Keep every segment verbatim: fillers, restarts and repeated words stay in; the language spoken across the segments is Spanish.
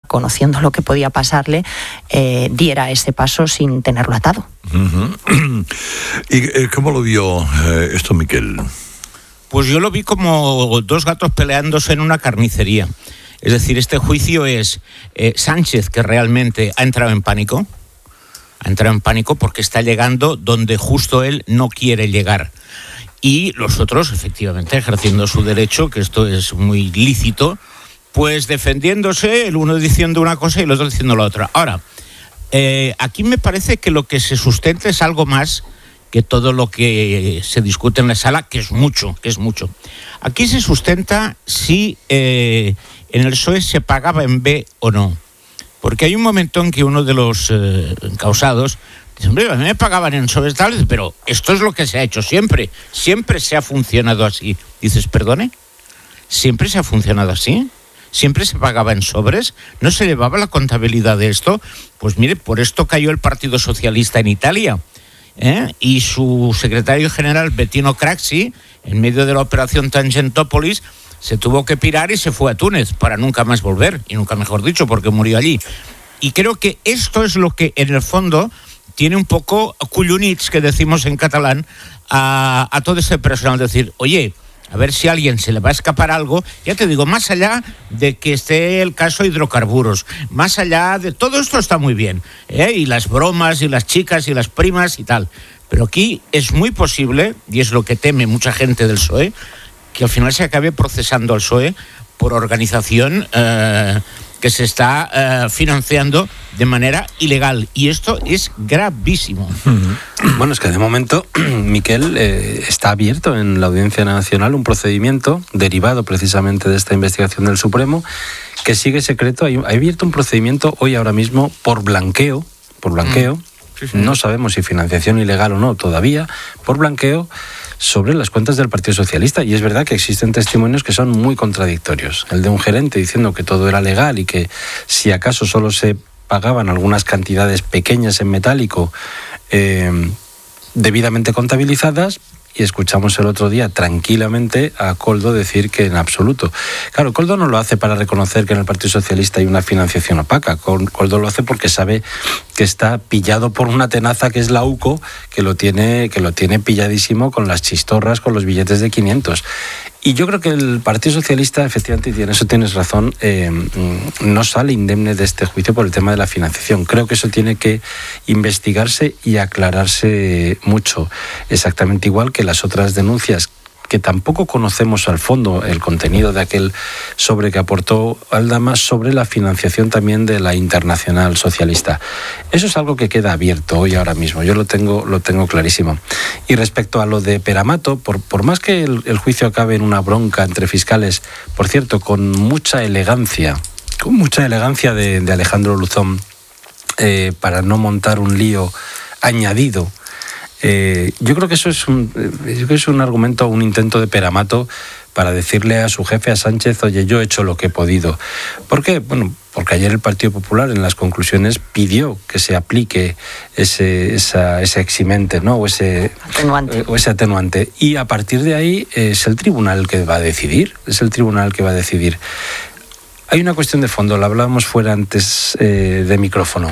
conociendo lo que podía pasarle, eh, diera ese paso sin tenerlo atado. Uh-huh. ¿Y eh, cómo lo vio eh, esto, Miquel? Pues yo lo vi como dos gatos peleándose en una carnicería. Es decir, este juicio es eh, Sánchez, que realmente ha entrado en pánico, ha entrado en pánico porque está llegando donde justo él no quiere llegar. Y los otros, efectivamente, ejerciendo su derecho, que esto es muy lícito, pues defendiéndose, el uno diciendo una cosa y el otro diciendo la otra. Ahora, eh, aquí me parece que lo que se sustenta es algo más que todo lo que se discute en la sala, que es mucho, que es mucho. Aquí se sustenta si eh, en el P S O E se pagaba en B o no. Porque hay un momento en que uno de los eh, encausados dice, hombre, a mí me pagaban en sobres tal, pero esto es lo que se ha hecho siempre. Siempre se ha funcionado así. Dices, perdone, ¿siempre se ha funcionado así? ¿Siempre se pagaba en sobres? ¿No se llevaba la contabilidad de esto? Pues mire, por esto cayó el Partido Socialista en Italia. ¿eh? Y su secretario general, Bettino Craxi, en medio de la operación Tangentopoulos, se tuvo que pirar y se fue a Túnez para nunca más volver, y nunca mejor dicho, porque murió allí. Y creo que esto es lo que, en el fondo, tiene un poco collonits, que decimos en catalán, a, a todo ese personal. Decir, oye, a ver si a alguien se le va a escapar algo, ya te digo, más allá de que esté el caso hidrocarburos, más allá de todo esto está muy bien, ¿eh? Y las bromas, y las chicas, y las primas, y tal. Pero aquí es muy posible, y es lo que teme mucha gente del P S O E, que al final se acabe procesando al P S O E por organización eh, que se está eh, financiando de manera ilegal. Y esto es gravísimo. Bueno, es que de momento, Miquel, eh, está abierto en la Audiencia Nacional un procedimiento derivado precisamente de esta investigación del Supremo, que sigue secreto. Hay, hay abierto un procedimiento hoy ahora mismo por blanqueo, por blanqueo, mm. sí, sí. No sabemos si financiación ilegal o no todavía, por blanqueo, sobre las cuentas del Partido Socialista. Y es verdad que existen testimonios que son muy contradictorios. El de un gerente diciendo que todo era legal y que si acaso solo se pagaban algunas cantidades pequeñas en metálico eh, debidamente contabilizadas, y escuchamos el otro día tranquilamente a Koldo decir que en absoluto. Claro, Koldo no lo hace para reconocer que en el Partido Socialista hay una financiación opaca. Koldo lo hace porque sabe que está pillado por una tenaza que es la U C O, que lo tiene, que lo tiene pilladísimo con las chistorras, con los billetes de quinientos. Y yo creo que el Partido Socialista, efectivamente, y en eso tienes razón, eh, no sale indemne de este juicio por el tema de la financiación. Creo que eso tiene que investigarse y aclararse mucho. Exactamente igual que las otras denuncias, que tampoco conocemos al fondo el contenido de aquel sobre que aportó Aldama sobre la financiación también de la Internacional Socialista. Eso es algo que queda abierto hoy ahora mismo, yo lo tengo, lo tengo clarísimo. Y respecto a lo de Peramato, por, por más que el, el juicio acabe en una bronca entre fiscales, por cierto, con mucha elegancia, con mucha elegancia de, de Alejandro Luzón, eh, para no montar un lío añadido, Eh, yo creo que eso es un, yo creo que es un argumento, un intento de Peramato para decirle a su jefe, a Sánchez, oye, yo he hecho lo que he podido. ¿Por qué? Bueno, porque ayer el Partido Popular en las conclusiones pidió que se aplique ese, esa, ese eximente, ¿no? O ese atenuante. O ese atenuante. Y a partir de ahí es el tribunal el que va a decidir. Es el tribunal el que va a decidir. Hay una cuestión de fondo, la hablábamos fuera antes eh, de micrófono.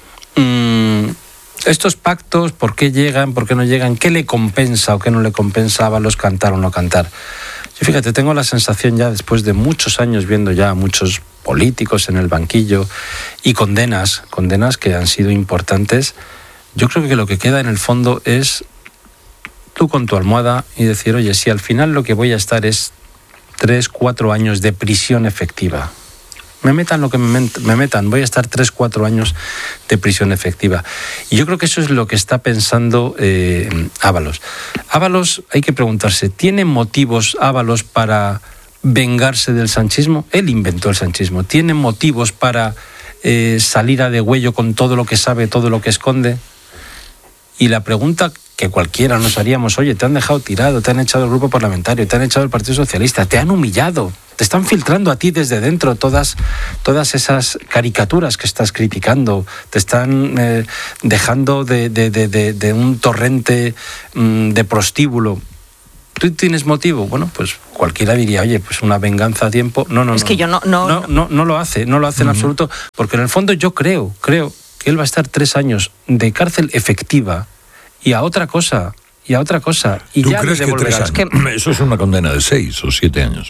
Mm, Estos pactos, ¿por qué llegan, por qué no llegan? ¿Qué le compensa o qué no le compensa a Ábalos cantar o no cantar? Yo fíjate, tengo la sensación ya después de muchos años viendo ya a muchos políticos en el banquillo y condenas, condenas que han sido importantes. Yo creo que lo que queda en el fondo es tú con tu almohada y decir, oye, si al final lo que voy a estar es tres, cuatro años de prisión efectiva, me metan lo que me metan, voy a estar tres, cuatro años de prisión efectiva. Y yo creo que eso es lo que está pensando eh, Ábalos. Ábalos, hay que preguntarse, ¿tiene motivos Ábalos para vengarse del sanchismo? Él inventó el sanchismo. ¿Tiene motivos para eh, salir a degüello con todo lo que sabe, todo lo que esconde? Y la pregunta que cualquiera nos haríamos, oye, te han dejado tirado, te han echado el grupo parlamentario, te han echado el Partido Socialista, te han humillado, te están filtrando a ti desde dentro todas, todas esas caricaturas que estás criticando, te están eh, dejando de, de, de, de, de un torrente mm, de prostíbulo. ¿Tú tienes motivo? Bueno, pues cualquiera diría, oye, pues una venganza a tiempo. No, no, es no. que yo no no, no, no, no lo hace, no lo hace uh-huh. en absoluto, porque en el fondo yo creo, creo que él va a estar tres años de cárcel efectiva y a otra cosa, y a otra cosa. Y ¿Tú ya crees que tres años? Que... Eso es una condena de seis o siete años.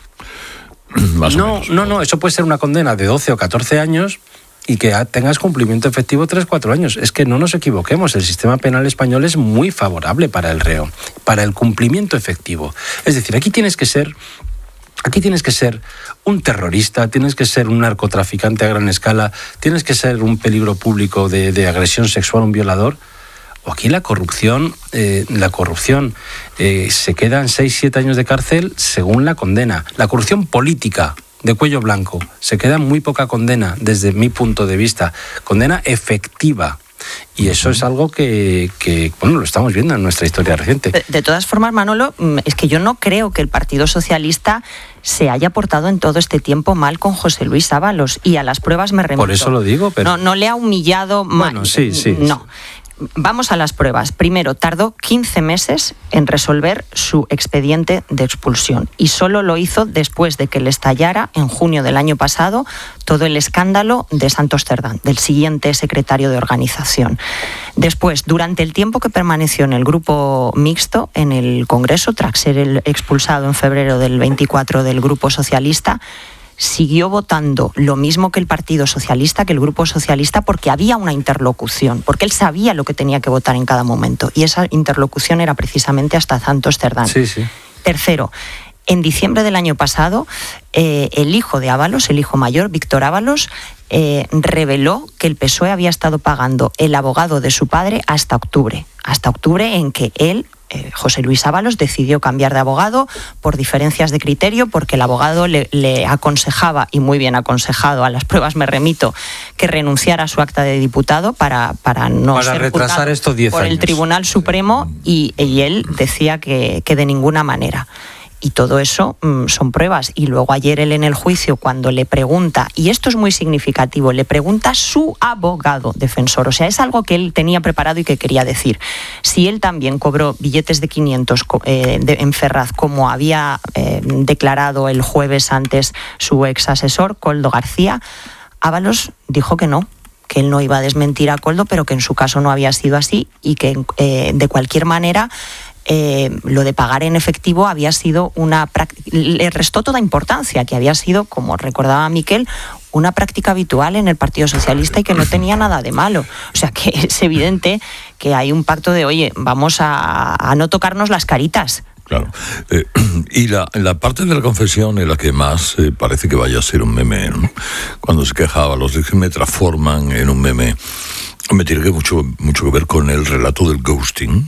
Más no, o menos. no, no, eso puede ser una condena de doce o catorce años y que tengas cumplimiento efectivo tres, cuatro años. Es que no nos equivoquemos, el sistema penal español es muy favorable para el reo, para el cumplimiento efectivo. Es decir, aquí tienes que ser... Aquí tienes que ser un terrorista, tienes que ser un narcotraficante a gran escala, tienes que ser un peligro público de, de agresión sexual, un violador. O aquí la corrupción, eh, la corrupción eh, se quedan seis, siete años de cárcel según la condena. La corrupción política de cuello blanco se queda muy poca condena desde mi punto de vista. Condena efectiva. Y eso es algo que, que, bueno, lo estamos viendo en nuestra historia reciente. De, de todas formas, Manolo, es que yo no creo que el Partido Socialista se haya portado en todo este tiempo mal con José Luis Ábalos, y a las pruebas me remito. Por eso lo digo, pero... No, no le ha humillado mal. Bueno, sí, sí. No. Vamos a las pruebas. Primero, tardó quince meses en resolver su expediente de expulsión y solo lo hizo después de que le estallara en junio del año pasado todo el escándalo de Santos Cerdán, del siguiente secretario de organización. Después, durante el tiempo que permaneció en el grupo mixto en el Congreso, tras ser el expulsado en febrero del veinticuatro del Grupo Socialista, siguió votando lo mismo que el Partido Socialista, que el Grupo Socialista, porque había una interlocución, porque él sabía lo que tenía que votar en cada momento, y esa interlocución era precisamente hasta Santos Cerdán. Sí, sí. Tercero, en diciembre del año pasado, eh, el hijo de Ábalos, el hijo mayor, Víctor Ábalos, eh, reveló que el P S O E había estado pagando el abogado de su padre hasta octubre, hasta octubre en que él, eh, José Luis Ábalos, decidió cambiar de abogado por diferencias de criterio, porque el abogado le, le aconsejaba, y muy bien aconsejado, a las pruebas me remito, que renunciara a su acta de diputado para, para no para ser retrasar estos diez por años. el Tribunal Supremo, y, y él decía que, que de ninguna manera. Y todo eso mmm, son pruebas. Y luego ayer él en el juicio, cuando le pregunta, y esto es muy significativo, le pregunta a su abogado defensor, o sea, es algo que él tenía preparado y que quería decir, si él también cobró billetes de quinientos eh, de, en Ferraz, como había eh, declarado el jueves antes su ex asesor, Koldo García. Ábalos dijo que no, que él no iba a desmentir a Koldo, pero que en su caso no había sido así, y que eh, de cualquier manera... Eh, lo de pagar en efectivo había sido una práctica, le restó toda importancia, que había sido, como recordaba Miquel, una práctica habitual en el Partido Socialista y que no tenía nada de malo. O sea, que es evidente que hay un pacto de, oye, vamos a, a no tocarnos las caritas. Claro. Eh, y la, la parte de la confesión en la que más eh, parece que vaya a ser un meme, ¿no? Cuando se quejaba, los que me transforman en un meme, me tiene que mucho, mucho que ver con el relato del ghosting,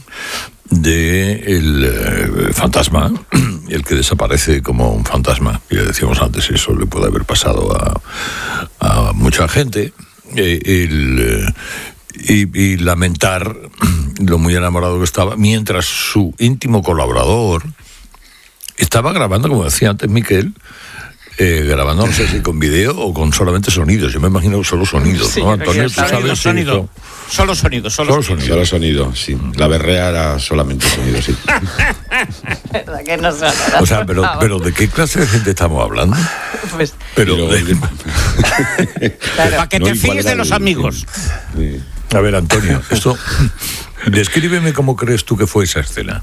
de el eh, fantasma, el que desaparece como un fantasma. Ya decíamos antes, eso le puede haber pasado a, a mucha gente. Eh, el, eh, y, y lamentar lo muy enamorado que estaba, mientras su íntimo colaborador estaba grabando, como decía antes Miquel, Eh, grabando, no sé si con video o con solamente sonidos. Yo me imagino solo sonidos, sí, ¿no, Antonio? ¿Tú sabes? Sonido. Solo sonido, solo, solo sonido. sonido. Solo sonido, sí. La berrea era solamente sonido, sí. ¿Verdad que no suena? O sea, pero, pero ¿de qué clase de gente estamos hablando? Pues, Pero, Pero- de- claro. Para que No, te ¿y cuál fíes era de los el- amigos. Sí. a ver, Antonio, esto, descríbeme cómo crees tú que fue esa escena.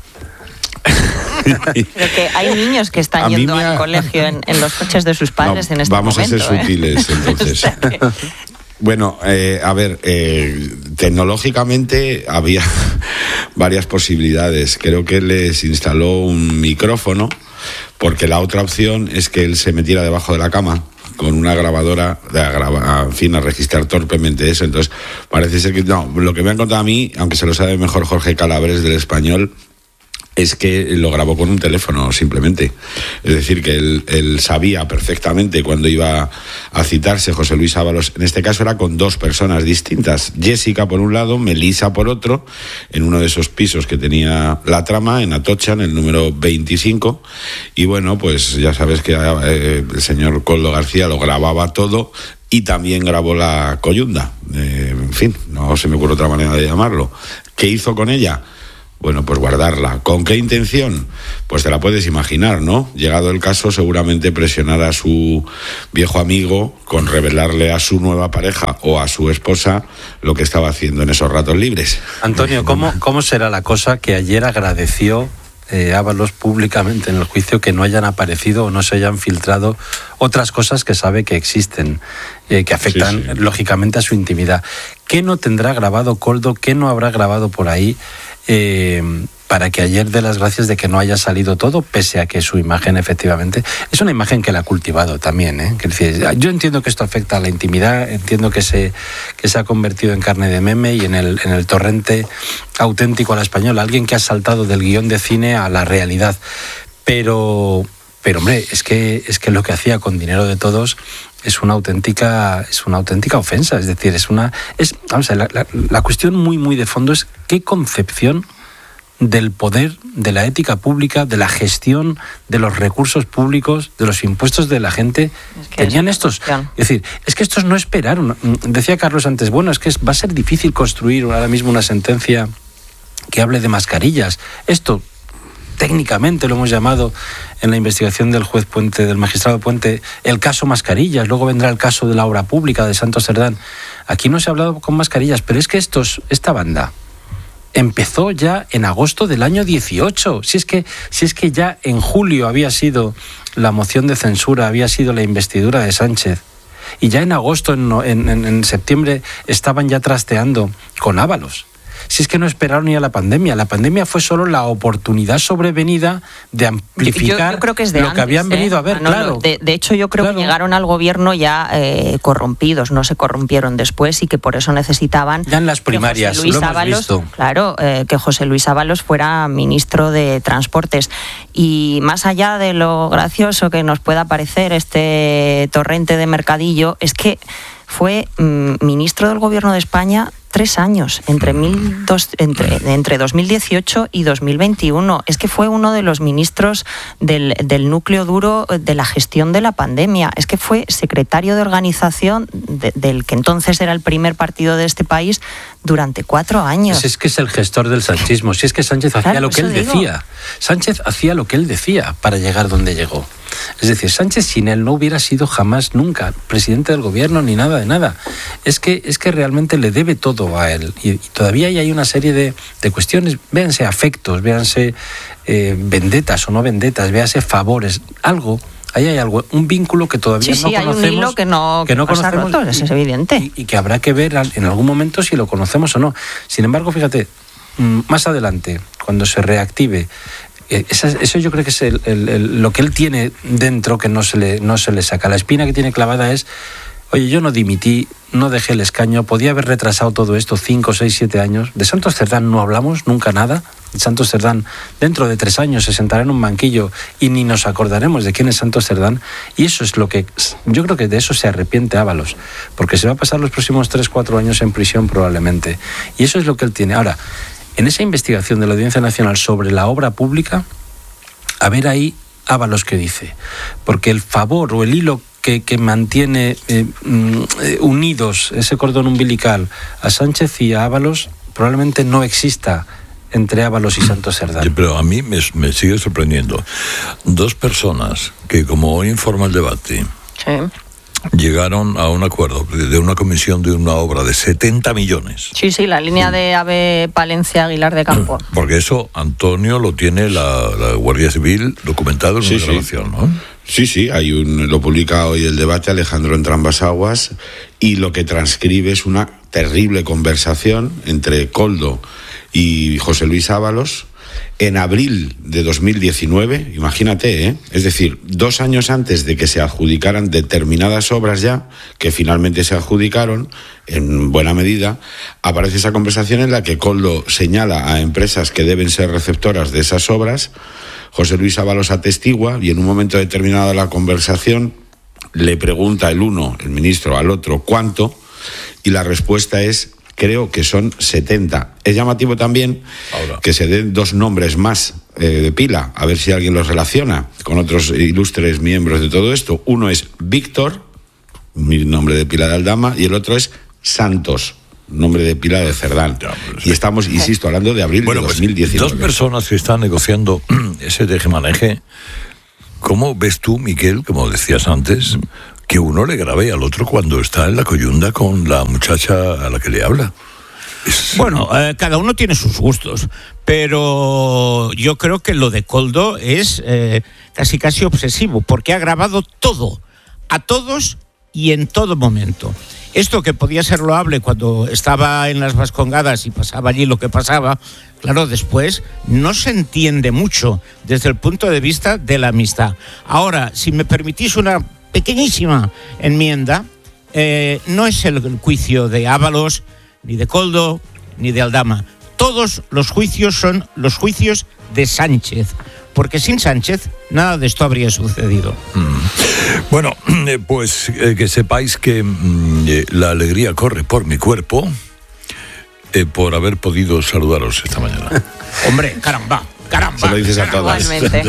Pero que hay niños que están A mí yendo me ha- al colegio en, en los coches de sus padres No, en este vamos momento. a ser ¿eh? sutiles, entonces. O sea que- Bueno, eh, a ver, eh, tecnológicamente había varias posibilidades. Creo que les instaló un micrófono, porque la otra opción es que él se metiera debajo de la cama con una grabadora, a graba, en fin, a registrar torpemente eso. Entonces, parece ser que, no, lo que me han contado a mí, aunque se lo sabe mejor Jorge Calabres del Español, es que lo grabó con un teléfono, simplemente. Es decir, que él, él sabía perfectamente cuando iba a citarse José Luis Ábalos. En este caso era con dos personas distintas. Jessica por un lado, Melisa por otro, en uno de esos pisos que tenía la trama, en Atocha, en el número veinticinco. Y bueno, pues ya sabes que eh, el señor Koldo García lo grababa todo y también grabó la coyunda. Eh, en fin, no se me ocurre otra manera de llamarlo. ¿Qué hizo con ella? bueno, pues guardarla. ¿Con qué intención? Pues te la puedes imaginar, ¿no? Llegado el caso, seguramente presionar a su viejo amigo con revelarle a su nueva pareja o a su esposa lo que estaba haciendo en esos ratos libres. Antonio, ¿cómo, cómo será la cosa que ayer agradeció Eh, Ábalos públicamente en el juicio que no hayan aparecido o no se hayan filtrado otras cosas que sabe que existen, eh, que afectan sí, sí. lógicamente a su intimidad? ¿Qué no tendrá grabado Koldo? ¿Qué no habrá grabado por ahí eh, para que ayer dé las gracias de que no haya salido todo, pese a que su imagen efectivamente es una imagen que la ha cultivado también, ¿eh? Que decir, yo entiendo que esto afecta a la intimidad, entiendo que se, que se ha convertido en carne de meme y en el, en el torrente auténtico a la española, alguien que ha saltado del guión de cine a la realidad, pero, pero hombre, es que, es que lo que hacía con dinero de todos es una auténtica, es una auténtica ofensa, es decir, es una, es, vamos a ver, la, la, la cuestión muy, muy de fondo es qué concepción del poder, de la ética pública, de la gestión de los recursos públicos, de los impuestos de la gente, es que tenían es estos. Es decir, es que estos no esperaron. Decía Carlos antes, bueno, es que va a ser difícil construir ahora mismo una sentencia que hable de mascarillas. Esto, técnicamente lo hemos llamado en la investigación del juez Puente, del magistrado Puente, el caso mascarillas, luego vendrá el caso de la obra pública de Santos Cerdán. Aquí no se ha hablado con mascarillas, pero es que estos, esta banda empezó ya en agosto del año dieciocho. Si es que, si es que ya en julio había sido la moción de censura, había sido la investidura de Sánchez. Y ya en agosto, en, en, en septiembre, estaban ya trasteando con Ábalos. Si es que no esperaron ni a la pandemia. La pandemia fue solo la oportunidad sobrevenida de amplificar yo, yo creo que es de lo antes, que habían ¿eh? venido a ver, no, claro. De, de hecho, yo creo claro. que llegaron al gobierno ya eh, corrompidos, no se corrompieron después y que por eso necesitaban... Ya en las primarias, Luis lo hemos Ábalos, visto. Claro, eh, que José Luis Ábalos fuera ministro de Transportes. Y más allá de lo gracioso que nos pueda parecer este torrente de mercadillo, es que fue mm, ministro del gobierno de España tres años, entre, mil dos, entre, entre dos mil dieciocho y dos mil veintiuno. Es que fue uno de los ministros del, del núcleo duro de la gestión de la pandemia. Es que fue secretario de organización de, del que entonces era el primer partido de este país durante cuatro años. Pues es que es el gestor del sanchismo. Si es que Sánchez hacía claro, lo que él digo. decía. Sánchez hacía lo que él decía para llegar donde llegó. Es decir, Sánchez sin él no hubiera sido jamás, nunca, presidente del gobierno ni nada de nada. Es que, es que realmente le debe todo a él. Y, y todavía hay una serie de, de cuestiones, véanse afectos, véanse eh, vendetas o no vendetas, véanse favores, algo. Ahí hay algo, un vínculo que todavía sí, no sí, conocemos. Hay un hilo que no, que no conocemos roto, eso es evidente. Y, y que habrá que ver en algún momento si lo conocemos o no. Sin embargo, fíjate, más adelante, cuando se reactive, Eso, eso yo creo que es el, el, el, lo que él tiene dentro que no se, le, no se le saca. La espina que tiene clavada es, oye, yo no dimití, no dejé el escaño, podía haber retrasado todo esto cinco, seis, siete años. De Santos Cerdán no hablamos nunca nada. Santos Cerdán dentro de tres años se sentará en un banquillo y ni nos acordaremos de quién es Santos Cerdán. Y eso es lo que, yo creo que de eso se arrepiente Ábalos, porque se va a pasar los próximos tres, cuatro años en prisión probablemente. Y eso es lo que él tiene. Ahora, en esa investigación de la Audiencia Nacional sobre la obra pública, a ver ahí Ábalos qué dice. Porque el favor o el hilo que, que mantiene eh, eh, unidos ese cordón umbilical a Sánchez y a Ábalos probablemente no exista entre Ábalos y Santos Cerdán. Sí, pero a mí me, me sigue sorprendiendo. Dos personas que, como hoy informa el debate, sí. llegaron a un acuerdo de una comisión de una obra de setenta millones. Sí, sí, la línea de AVE Palencia-Aguilar de Campo. Porque eso, Antonio, lo tiene la, la Guardia Civil documentado en sí, una grabación, sí. ¿no? Sí, sí, hay un, lo publica hoy el debate Alejandro Entrambas-Aguas y lo que transcribe es una terrible conversación entre Koldo y José Luis Ábalos en abril de dos mil diecinueve, imagínate, ¿eh? Es decir, dos años antes de que se adjudicaran determinadas obras ya, que finalmente se adjudicaron, en buena medida, aparece esa conversación en la que Koldo señala a empresas que deben ser receptoras de esas obras, José Luis Ábalos atestigua y en un momento determinado de la conversación le pregunta el uno, el ministro, al otro, ¿cuánto? Y la respuesta es... creo que son setenta. Es llamativo también Ahora. que se den dos nombres más eh, de pila, a ver si alguien los relaciona con otros ilustres miembros de todo esto. Uno es Víctor, mi nombre de pila de Aldama, y el otro es Santos. nombre de pila de Cerdán. Ya, pues, y estamos, insisto, hablando de abril bueno, de dos mil diecinueve. Pues, dos personas que están negociando ese tejemaneje. ¿Cómo ves tú, Miquel, como decías antes, que uno le grabe al otro cuando está en la coyunda con la muchacha a la que le habla? Es... Bueno, eh, cada uno tiene sus gustos, pero yo creo que lo de Koldo es eh, casi casi obsesivo, porque ha grabado todo, a todos y en todo momento. Esto que podía ser loable cuando estaba en las Vascongadas y pasaba allí lo que pasaba, claro, después no se entiende mucho desde el punto de vista de la amistad. Ahora, si me permitís una pequeñísima enmienda, eh, no es el juicio de Ábalos, ni de Koldo, ni de Aldama. Todos los juicios son los juicios de Sánchez, porque sin Sánchez nada de esto habría sucedido. Mm. Bueno, eh, pues eh, que sepáis que mm, eh, la alegría corre por mi cuerpo eh, por haber podido saludaros esta mañana. Hombre, caramba, caramba. Se lo dices a todas. Igualmente.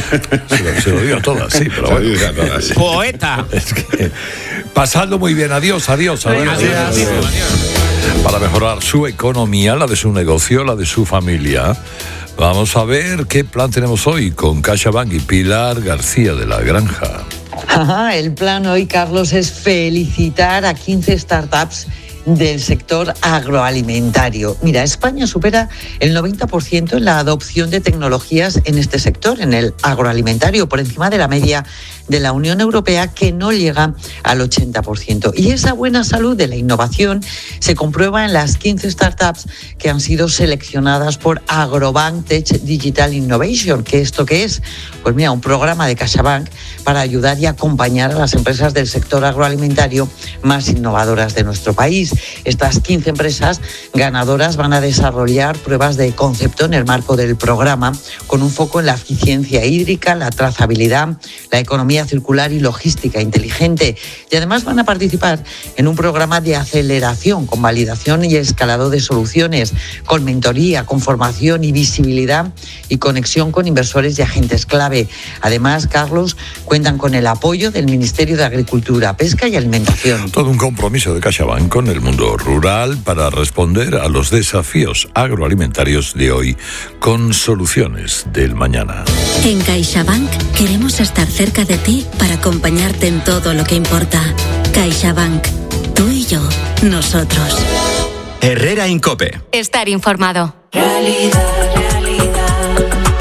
Se lo, se lo digo a todas, sí, pero Se lo bueno. dices a todas. Poeta. Es que, pasadlo muy bien, adiós, adiós, adiós, Adiós, adiós. adiós. Para mejorar su economía, la de su negocio, la de su familia. Vamos a ver qué plan tenemos hoy con CaixaBank y Pilar García de la Granja. Ajá, el plan hoy, Carlos, es felicitar a quince startups del sector agroalimentario. Mira, España supera el noventa por ciento en la adopción de tecnologías en este sector, en el agroalimentario, por encima de la media de la Unión Europea, que no llega al ochenta por ciento. Y esa buena salud de la innovación se comprueba en las quince startups que han sido seleccionadas por Agrobank Tech Digital Innovation. ¿Qué esto qué es? Pues mira, un programa de CaixaBank para ayudar y acompañar a las empresas del sector agroalimentario más innovadoras de nuestro país. Estas quince empresas ganadoras van a desarrollar pruebas de concepto en el marco del programa, con un foco en la eficiencia hídrica, la trazabilidad, la economía circular y logística inteligente. Y además van a participar en un programa de aceleración con validación y escalado de soluciones, con mentoría, con formación y visibilidad y conexión con inversores y agentes clave. Además, Carlos, cuentan con el apoyo del Ministerio de Agricultura, Pesca y Alimentación. Todo un compromiso de CaixaBank con el mundo rural para responder a los desafíos agroalimentarios de hoy con soluciones del mañana. En CaixaBank queremos estar cerca de ti para acompañarte en todo lo que importa. CaixaBank, tú y yo, nosotros. Herrera Incope. Estar informado. Realidad, realidad,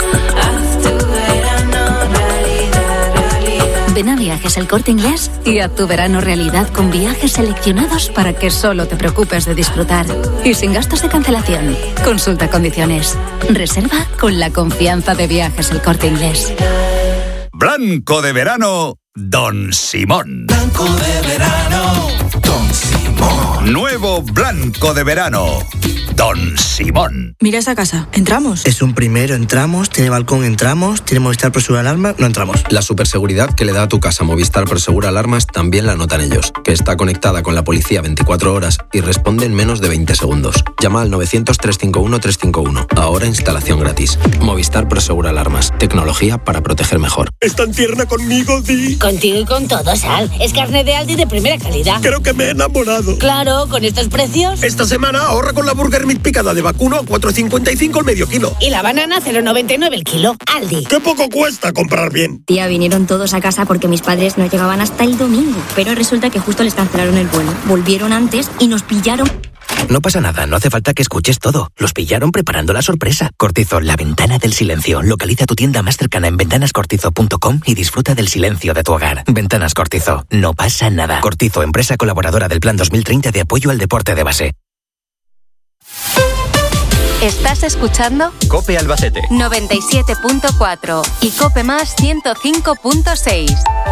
haz tu verano realidad, realidad. Ven a Viajes El Corte Inglés y haz tu verano realidad con viajes seleccionados para que solo te preocupes de disfrutar y sin gastos de cancelación. Consulta condiciones. Reserva con la confianza de Viajes El Corte Inglés. Blanco de verano, Don Simón. Blanco de verano, Don Simón. Nuevo Blanco de verano, Don Simón. Mira esa casa, ¿entramos? Es un primero, entramos, tiene balcón, entramos, tiene Movistar Prosegura Alarmas, no entramos. La superseguridad que le da a tu casa Movistar Prosegura Alarmas también la notan ellos, que está conectada con la policía veinticuatro horas y responde en menos de veinte segundos. Llama al novecientos, trescientos cincuenta y uno, trescientos cincuenta y uno. Ahora instalación gratis. Movistar Prosegura Alarmas. Tecnología para proteger mejor. ¿Es tan tierna conmigo, Di? Contigo y con todo, Sal. Es carne de Aldi de primera calidad. Creo que me he enamorado. Claro, con estos precios. Esta semana ahorra con la Burger Meat picada de vacuno a cuatro cincuenta y cinco el medio kilo. Y la banana cero noventa y nueve el kilo. Aldi. ¡Qué poco cuesta comprar bien! Tía, vinieron todos a casa porque mis padres no llegaban hasta el domingo. Pero resulta que justo les cancelaron el vuelo. Volvieron antes y nos pillaron. No pasa nada, no hace falta que escuches todo. Los pillaron preparando la sorpresa. Cortizo, la ventana del silencio. Localiza tu tienda más cercana en ventanas cortizo punto com y disfruta del silencio de tu hogar. Ventanas Cortizo, no pasa nada. Cortizo, empresa colaboradora del Plan dos mil treinta de apoyo al deporte de base. ¿Estás escuchando? Cope Albacete noventa y siete punto cuatro y Cope Más ciento cinco punto seis.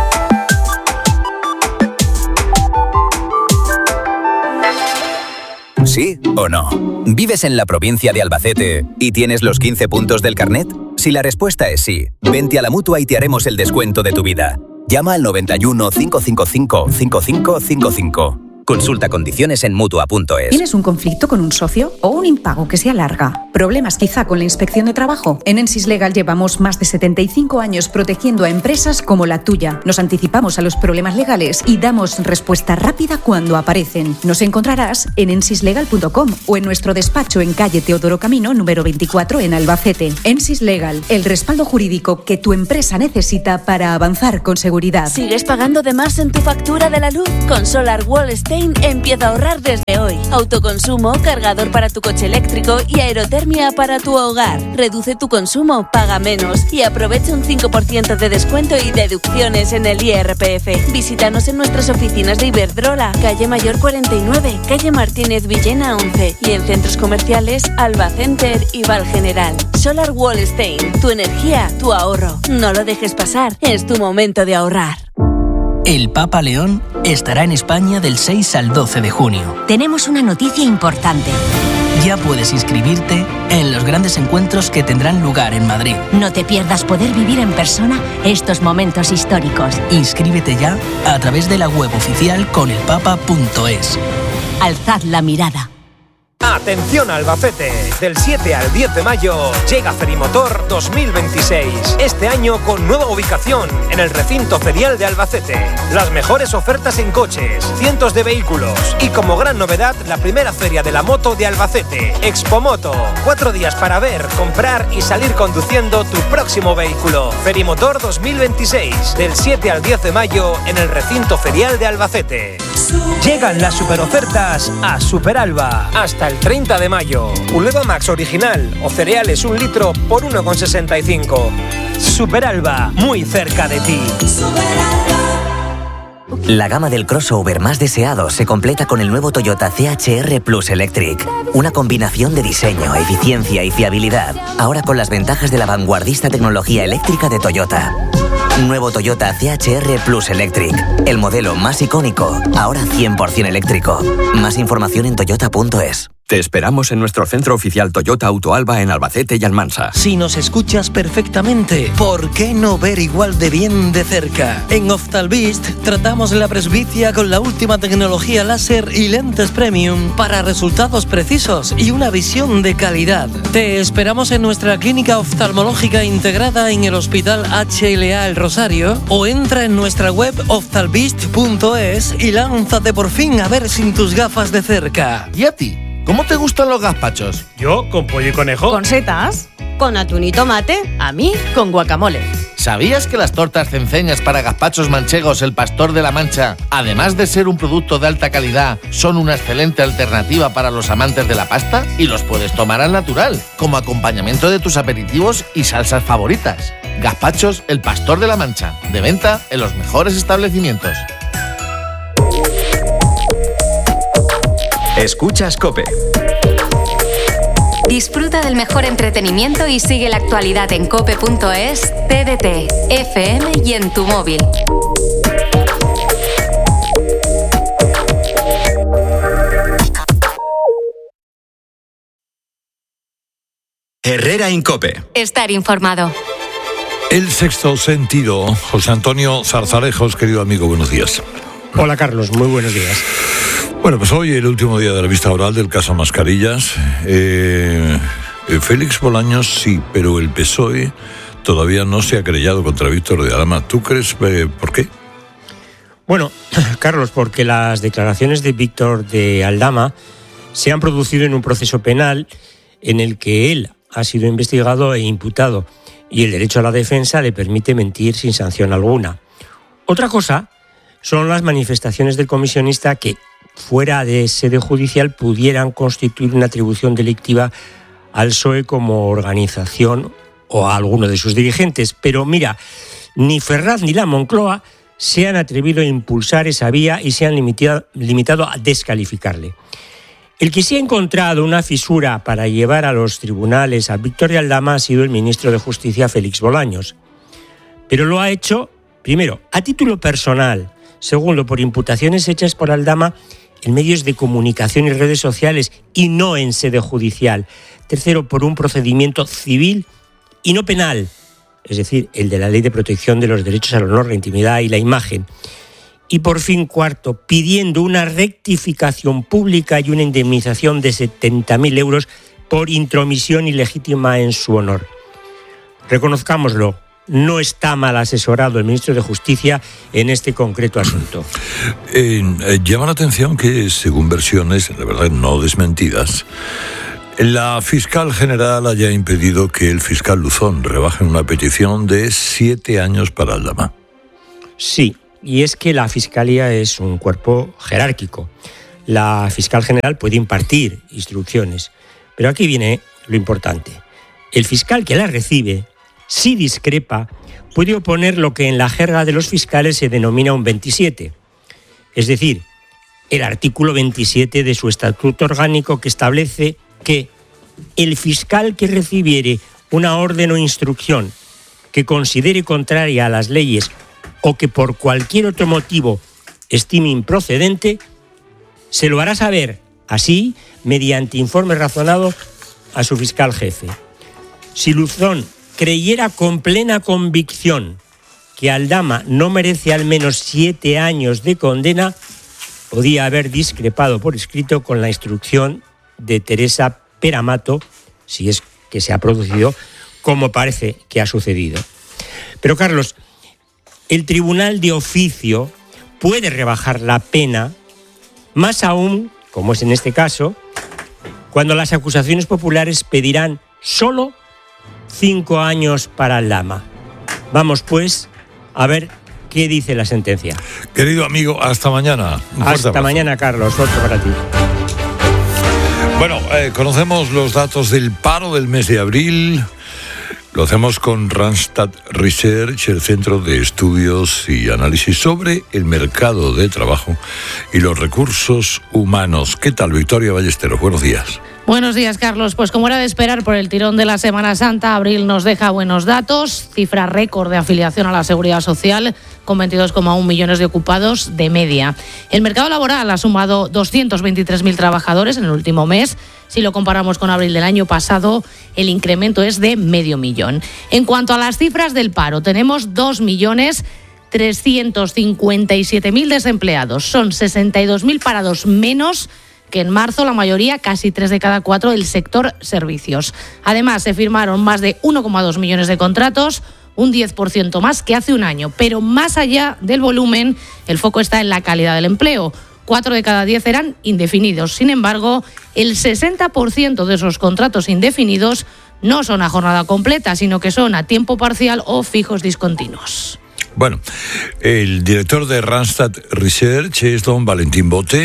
¿Sí o no? ¿Vives en la provincia de Albacete y tienes los quince puntos del carnet? Si la respuesta es sí, vente a la Mutua y te haremos el descuento de tu vida. Llama al noventa y uno, cinco cinco cinco, cinco cinco cinco cinco. Consulta condiciones en Mutua punto es. ¿Tienes un conflicto con un socio o un impago que se alarga? ¿Problemas quizá con la inspección de trabajo? En Ensis Legal llevamos más de setenta y cinco años protegiendo a empresas como la tuya. Nos anticipamos a los problemas legales y damos respuesta rápida cuando aparecen. Nos encontrarás en ensis legal punto com o en nuestro despacho en calle Teodoro Camino número veinticuatro en Albacete. Ensis Legal, el respaldo jurídico que tu empresa necesita para avanzar con seguridad. ¿Sigues pagando de más en tu factura de la luz? Con Solar Wall Stein empieza a ahorrar desde hoy. Autoconsumo, cargador para tu coche eléctrico y aerotermia para tu hogar. Reduce tu consumo, paga menos y aprovecha un cinco por ciento de descuento y deducciones en el I R P F. Visítanos en nuestras oficinas de Iberdrola, calle Mayor cuarenta y nueve, calle Martínez Villena once y en centros comerciales Alba Center y Val General. Solar Wall Stein, tu energía, tu ahorro. No lo dejes pasar, es tu momento de ahorrar. El Papa León estará en España del seis al doce de junio. Tenemos una noticia importante. Ya puedes inscribirte en los grandes encuentros que tendrán lugar en Madrid. No te pierdas poder vivir en persona estos momentos históricos. Inscríbete ya a través de la web oficial con el papa punto es. Alzad la mirada. Atención Albacete, del siete al diez de mayo llega Ferimotor dos mil veintiséis, este año con nueva ubicación en el recinto ferial de Albacete. Las mejores ofertas en coches, cientos de vehículos y como gran novedad la primera feria de la moto de Albacete, Expomoto. Cuatro días para ver, comprar y salir conduciendo tu próximo vehículo. Ferimotor dos mil veintiséis, del siete al diez de mayo en el recinto ferial de Albacete. Llegan las superofertas a Superalba hasta el treinta de mayo. Uleva Max original o cereales un litro por uno con sesenta y cinco. Superalba, muy cerca de ti. La gama del crossover más deseado se completa con el nuevo Toyota C H R Plus Electric. Una combinación de diseño, eficiencia y fiabilidad. Ahora con las ventajas de la vanguardista tecnología eléctrica de Toyota. Nuevo Toyota C H R Plus Electric. El modelo más icónico, ahora cien por ciento eléctrico. Más información en toyota punto es. Te esperamos en nuestro centro oficial Toyota Autoalba en Albacete y Almansa. Si nos escuchas perfectamente, ¿por qué no ver igual de bien de cerca? En Oftalvist tratamos la presbicia con la última tecnología láser y lentes premium para resultados precisos y una visión de calidad. Te esperamos en nuestra clínica oftalmológica integrada en el Hospital H L A El Rosario o entra en nuestra web oftalvist punto es y lánzate por fin a ver sin tus gafas de cerca. ¿Y a ti? ¿Cómo te gustan los gazpachos? Yo con pollo y conejo. ¿Con setas? ¿Con atún y tomate? A mí con guacamole. ¿Sabías que las tortas cenceñas para gazpachos manchegos El Pastor de la Mancha, además de ser un producto de alta calidad, son una excelente alternativa para los amantes de la pasta? Y los puedes tomar al natural, como acompañamiento de tus aperitivos y salsas favoritas. Gazpachos El Pastor de la Mancha, de venta en los mejores establecimientos. Escuchas COPE. Disfruta del mejor entretenimiento y sigue la actualidad en cope punto es, T D T, F M y en tu móvil. Herrera en COPE. Estar informado. El sexto sentido. José Antonio Zarzalejos, querido amigo, buenos días. Hola Carlos, muy buenos días. Bueno, pues hoy el último día de la vista oral del caso Mascarillas. Eh, Félix Bolaños sí, pero el P S O E todavía no se ha querellado contra Víctor de Aldama. ¿Tú crees eh, por qué? Bueno, Carlos, porque las declaraciones de Víctor de Aldama se han producido en un proceso penal en el que él ha sido investigado e imputado y el derecho a la defensa le permite mentir sin sanción alguna. Otra cosa son las manifestaciones del comisionista que, fuera de sede judicial, pudieran constituir una atribución delictiva al P S O E como organización o a alguno de sus dirigentes. Pero mira, ni Ferraz ni la Moncloa se han atrevido a impulsar esa vía y se han limitado, limitado a descalificarle. El que sí ha encontrado una fisura para llevar a los tribunales a Víctor de Aldama ha sido el ministro de Justicia, Félix Bolaños. Pero lo ha hecho, primero, a título personal, segundo, por imputaciones hechas por Aldama en medios de comunicación y redes sociales y no en sede judicial. Tercero, por un procedimiento civil y no penal, es decir, el de la Ley de Protección de los Derechos al Honor, la Intimidad y la Imagen. Y por fin, cuarto, pidiendo una rectificación pública y una indemnización de setenta mil euros por intromisión ilegítima en su honor. Reconozcámoslo, no está mal asesorado el ministro de Justicia en este concreto asunto. Eh, eh, llama la atención que, según versiones, la verdad no desmentidas, la fiscal general haya impedido que el fiscal Luzón rebaje una petición de siete años para Aldama. Sí, y es que la Fiscalía es un cuerpo jerárquico. La fiscal general puede impartir instrucciones, pero aquí viene lo importante. El fiscal que la recibe, si discrepa, puede oponer lo que en la jerga de los fiscales se denomina un veintisiete. Es decir, el artículo veintisiete de su estatuto orgánico, que establece que el fiscal que recibiere una orden o instrucción que considere contraria a las leyes o que por cualquier otro motivo estime improcedente, se lo hará saber, así, mediante informe razonado a su fiscal jefe. Si Luzón creyera con plena convicción que Aldama no merece al menos siete años de condena, podía haber discrepado por escrito con la instrucción de Teresa Peramato, si es que se ha producido, como parece que ha sucedido. Pero, Carlos, el tribunal de oficio puede rebajar la pena, más aún, como es en este caso, cuando las acusaciones populares pedirán solo cinco años para Aldama. Vamos, pues, a ver qué dice la sentencia. Querido amigo, hasta mañana. Un hasta abrazo. Mañana, Carlos. Otro para ti. Bueno, eh, conocemos los datos del paro del mes de abril. Lo hacemos con Randstad Research, el Centro de Estudios y Análisis sobre el mercado de trabajo y los recursos humanos. ¿Qué tal, Victoria Ballesteros? Buenos días. Buenos días, Carlos. Pues como era de esperar por el tirón de la Semana Santa, abril nos deja buenos datos, cifra récord de afiliación a la Seguridad Social, con veintidós coma uno millones de ocupados de media. El mercado laboral ha sumado doscientos veintitrés mil trabajadores en el último mes. Si lo comparamos con abril del año pasado, el incremento es de medio millón. En cuanto a las cifras del paro, tenemos dos millones trescientos cincuenta y siete mil desempleados. Son sesenta y dos mil parados menos que en marzo, la mayoría, casi tres de cada cuatro, del sector servicios. Además, se firmaron más de uno coma dos millones de contratos, un diez por ciento más que hace un año. Pero más allá del volumen, el foco está en la calidad del empleo. Cuatro de cada diez eran indefinidos. Sin embargo, el sesenta por ciento de esos contratos indefinidos no son a jornada completa, sino que son a tiempo parcial o fijos discontinuos. Bueno, el director de Randstad Research es don Valentín Bote,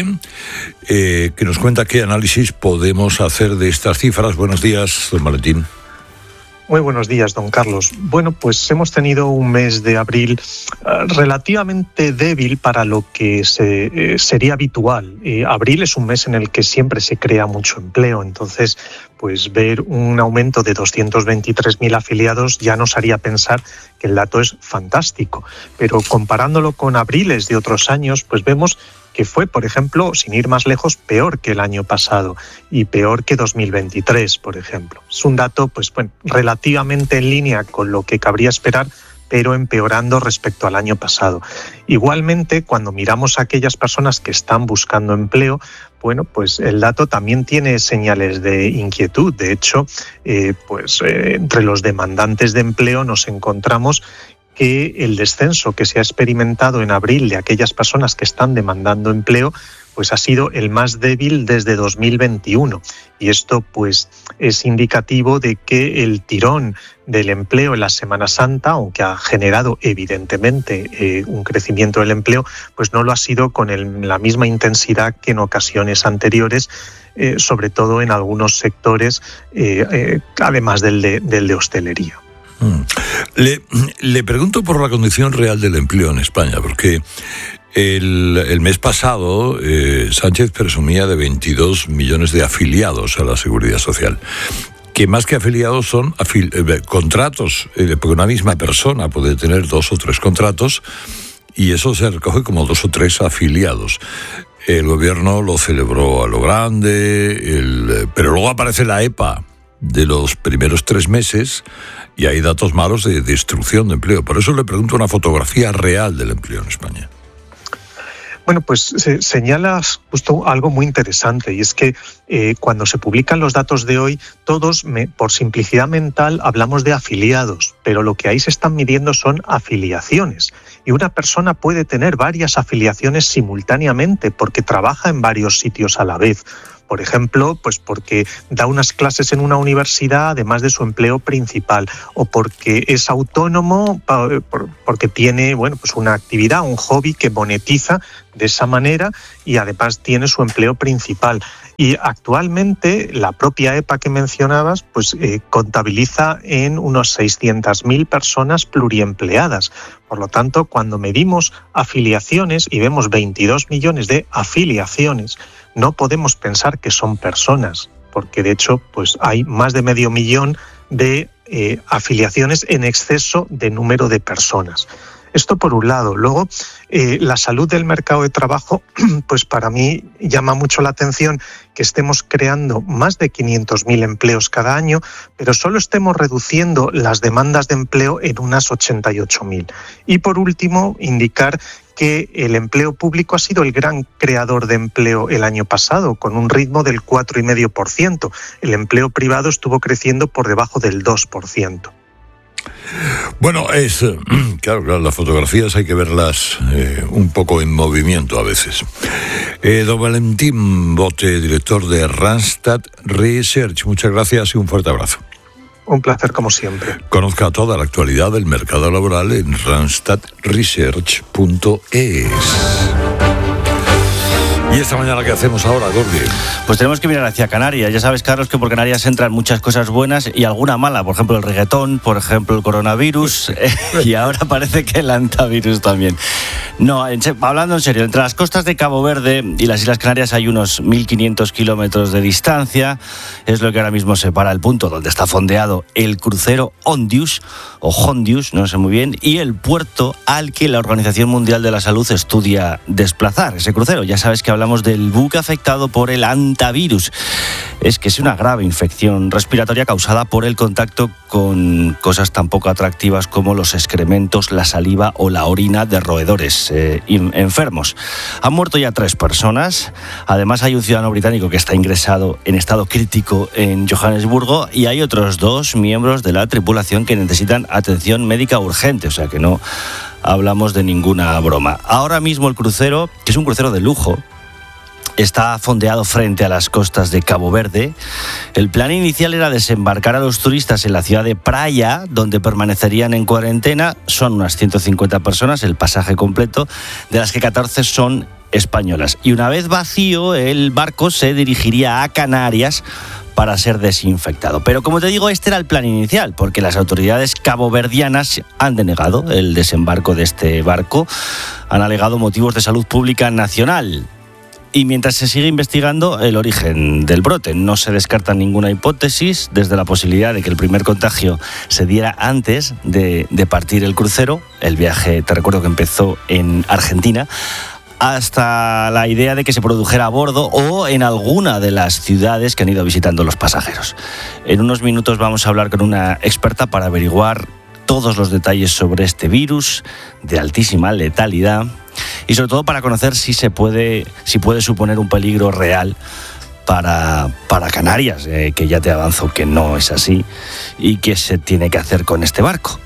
eh, que nos cuenta qué análisis podemos hacer de estas cifras. Buenos días, don Valentín. Muy buenos días, don Carlos. Bueno, pues hemos tenido un mes de abril uh, relativamente débil para lo que se, eh, sería habitual. Eh, abril es un mes en el que siempre se crea mucho empleo, entonces pues ver un aumento de doscientos veintitrés mil afiliados ya nos haría pensar que el dato es fantástico. Pero comparándolo con abriles de otros años, pues vemos que fue, por ejemplo, sin ir más lejos, peor que el año pasado y peor que dos mil veintitrés, por ejemplo. Es un dato, pues, bueno, relativamente en línea con lo que cabría esperar, pero empeorando respecto al año pasado. Igualmente, cuando miramos a aquellas personas que están buscando empleo, bueno, pues el dato también tiene señales de inquietud. De hecho, eh, pues eh, entre los demandantes de empleo nos encontramos que el descenso que se ha experimentado en abril de aquellas personas que están demandando empleo pues ha sido el más débil desde dos mil veintiuno. Y esto pues es indicativo de que el tirón del empleo en la Semana Santa, aunque ha generado evidentemente eh, un crecimiento del empleo, pues no lo ha sido con el, la misma intensidad que en ocasiones anteriores, eh, sobre todo en algunos sectores, eh, eh, además del de, del de hostelería. Le, le pregunto por la condición real del empleo en España, porque el, el mes pasado eh, Sánchez presumía de veintidós millones de afiliados a la Seguridad Social, que más que afiliados son afil, eh, contratos, eh, porque una misma persona puede tener dos o tres contratos y eso se recoge como dos o tres afiliados. El gobierno lo celebró a lo grande, el, pero luego aparece la E P A de los primeros tres meses y hay datos malos de destrucción de empleo. Por eso le pregunto una fotografía real del empleo en España. Bueno, pues se, señalas justo algo muy interesante, y es que eh, cuando se publican los datos de hoy, todos, me, por simplicidad mental, hablamos de afiliados, pero lo que ahí se están midiendo son afiliaciones. Y una persona puede tener varias afiliaciones simultáneamente porque trabaja en varios sitios a la vez. Por ejemplo, pues porque da unas clases en una universidad además de su empleo principal, o porque es autónomo, porque tiene, bueno, pues una actividad, un hobby que monetiza de esa manera y además tiene su empleo principal. Y actualmente la propia E P A que mencionabas pues eh, contabiliza en unos seiscientas mil personas pluriempleadas. Por lo tanto, cuando medimos afiliaciones y vemos veintidós millones de afiliaciones, no podemos pensar que son personas, porque de hecho pues hay más de medio millón de eh, afiliaciones en exceso de número de personas. Esto por un lado. Luego, eh, la salud del mercado de trabajo, pues para mí llama mucho la atención que estemos creando más de quinientos mil empleos cada año, pero solo estemos reduciendo las demandas de empleo en unas ochenta y ocho mil. Y por último, indicar que el empleo público ha sido el gran creador de empleo el año pasado, con un ritmo del cuatro coma cinco por ciento. El empleo privado estuvo creciendo por debajo del dos por ciento. Bueno, es claro, claro, las fotografías hay que verlas eh, un poco en movimiento a veces. Eh, don Valentín Bote, director de Randstad Research, muchas gracias y un fuerte abrazo. Un placer como siempre. Conozca toda la actualidad del mercado laboral en randstad research punto es. ¿Y esta mañana qué hacemos ahora, Gordi? Pues tenemos que mirar hacia Canarias. Ya sabes, Carlos, que por Canarias entran muchas cosas buenas y alguna mala. Por ejemplo, el reggaetón, por ejemplo, el coronavirus y ahora parece que el antivirus también. No, en, hablando en serio, entre las costas de Cabo Verde y las Islas Canarias hay unos mil quinientos kilómetros de distancia. Es lo que ahora mismo separa el punto donde está fondeado el crucero Hondius, o Hondius, no sé muy bien, y el puerto al que la Organización Mundial de la Salud estudia desplazar ese crucero. Ya sabes que hablamos del buque afectado por el antivirus. Es que es una grave infección respiratoria causada por el contacto con cosas tan poco atractivas como los excrementos, la saliva o la orina de roedores eh, enfermos. Han muerto ya tres personas. Además hay un ciudadano británico que está ingresado en estado crítico en Johannesburgo y hay otros dos miembros de la tripulación que necesitan atención médica urgente, o sea que no hablamos de ninguna broma. Ahora mismo el crucero, que es un crucero de lujo, está fondeado frente a las costas de Cabo Verde. El plan inicial era desembarcar a los turistas en la ciudad de Praia, donde permanecerían en cuarentena. Son unas ciento cincuenta personas, el pasaje completo, de las que catorce son españolas. Y una vez vacío, el barco se dirigiría a Canarias para ser desinfectado. Pero como te digo, este era el plan inicial, porque las autoridades caboverdianas han denegado el desembarco de este barco. Han alegado motivos de salud pública nacional. Y mientras se sigue investigando el origen del brote, no se descarta ninguna hipótesis, desde la posibilidad de que el primer contagio se diera antes de, de partir el crucero. El viaje, te recuerdo que empezó en Argentina, hasta la idea de que se produjera a bordo o en alguna de las ciudades que han ido visitando los pasajeros. En unos minutos vamos a hablar con una experta para averiguar todos los detalles sobre este virus de altísima letalidad y sobre todo para conocer si se puede, si puede suponer un peligro real para, para Canarias, eh, que ya te avanzo que no es así, y qué se tiene que hacer con este barco.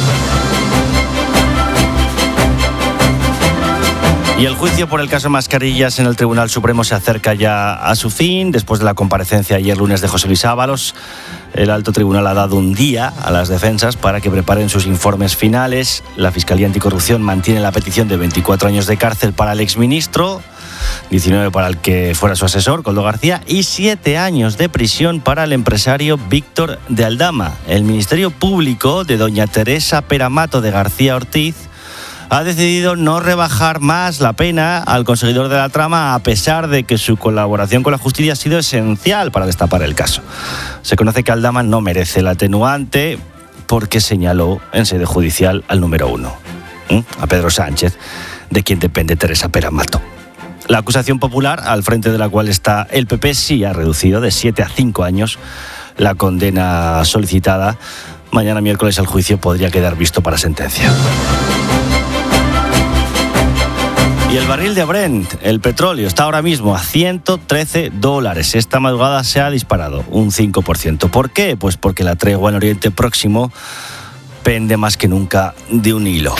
Y el juicio por el caso Mascarillas en el Tribunal Supremo se acerca ya a su fin. Después de la comparecencia ayer lunes de José Luis Ábalos, el alto tribunal ha dado un día a las defensas para que preparen sus informes finales. La Fiscalía Anticorrupción mantiene la petición de veinticuatro años de cárcel para el exministro, diecinueve para el que fuera su asesor, Koldo García, y siete años de prisión para el empresario Víctor de Aldama. El Ministerio Público de doña Teresa Peramato de García Ortiz ha decidido no rebajar más la pena al conseguidor de la trama, a pesar de que su colaboración con la justicia ha sido esencial para destapar el caso. Se conoce que Aldama no merece el atenuante porque señaló en sede judicial al número uno, ¿eh? a Pedro Sánchez, de quien depende Teresa Peramato. La acusación popular, al frente de la cual está el P P, sí ha reducido de siete a cinco años la condena solicitada. Mañana miércoles el juicio podría quedar visto para sentencia. Y el barril de Brent, el petróleo, está ahora mismo a ciento trece dólares. Esta madrugada se ha disparado un cinco por ciento. ¿Por qué? Pues porque la tregua en Oriente Próximo pende más que nunca de un hilo.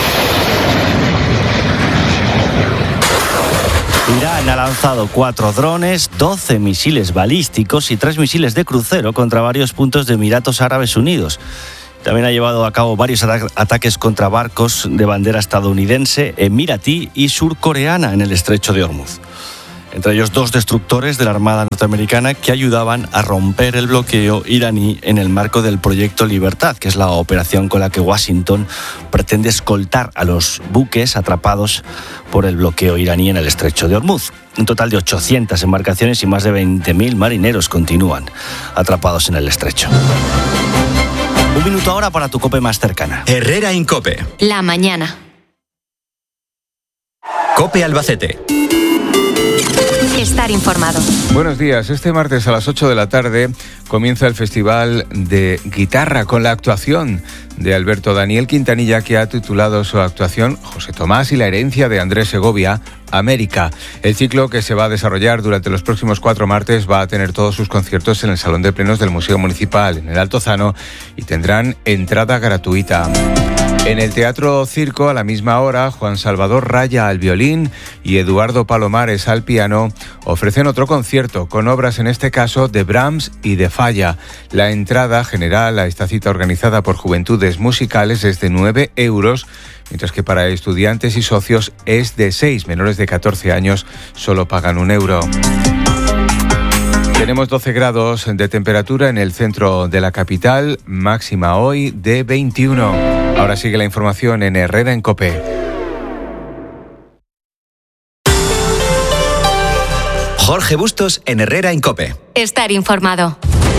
Irán ha lanzado cuatro drones, doce misiles balísticos y tres misiles de crucero contra varios puntos de Emiratos Árabes Unidos. También ha llevado a cabo varios ata- ataques contra barcos de bandera estadounidense, emiratí y surcoreana en el estrecho de Hormuz. Entre ellos dos destructores de la Armada norteamericana que ayudaban a romper el bloqueo iraní en el marco del Proyecto Libertad, que es la operación con la que Washington pretende escoltar a los buques atrapados por el bloqueo iraní en el estrecho de Hormuz. Un total de ochocientas embarcaciones y más de veinte mil marineros continúan atrapados en el estrecho. Un minuto ahora para tu COPE más cercana. Herrera Incope. La mañana. COPE Albacete. Estar informado. Buenos días. Este martes a las ocho de la tarde comienza el Festival de Guitarra con la actuación de Alberto Daniel Quintanilla, que ha titulado su actuación José Tomás y la herencia de Andrés Segovia, América. El ciclo, que se va a desarrollar durante los próximos cuatro martes, va a tener todos sus conciertos en el Salón de Plenos del Museo Municipal, en el Altozano, y tendrán entrada gratuita. En el Teatro Circo, a la misma hora, Juan Salvador Raya al violín y Eduardo Palomares al piano ofrecen otro concierto con obras, en este caso, de Brahms y de Falla. La entrada general a esta cita organizada por Juventudes Musicales es de nueve euros, mientras que para estudiantes y socios es de seis. Menores de catorce años solo pagan un euro. Tenemos doce grados de temperatura en el centro de la capital, máxima hoy de veintiuno. Ahora sigue la información en Herrera en COPE. Jorge Bustos en Herrera en COPE. Estar informado.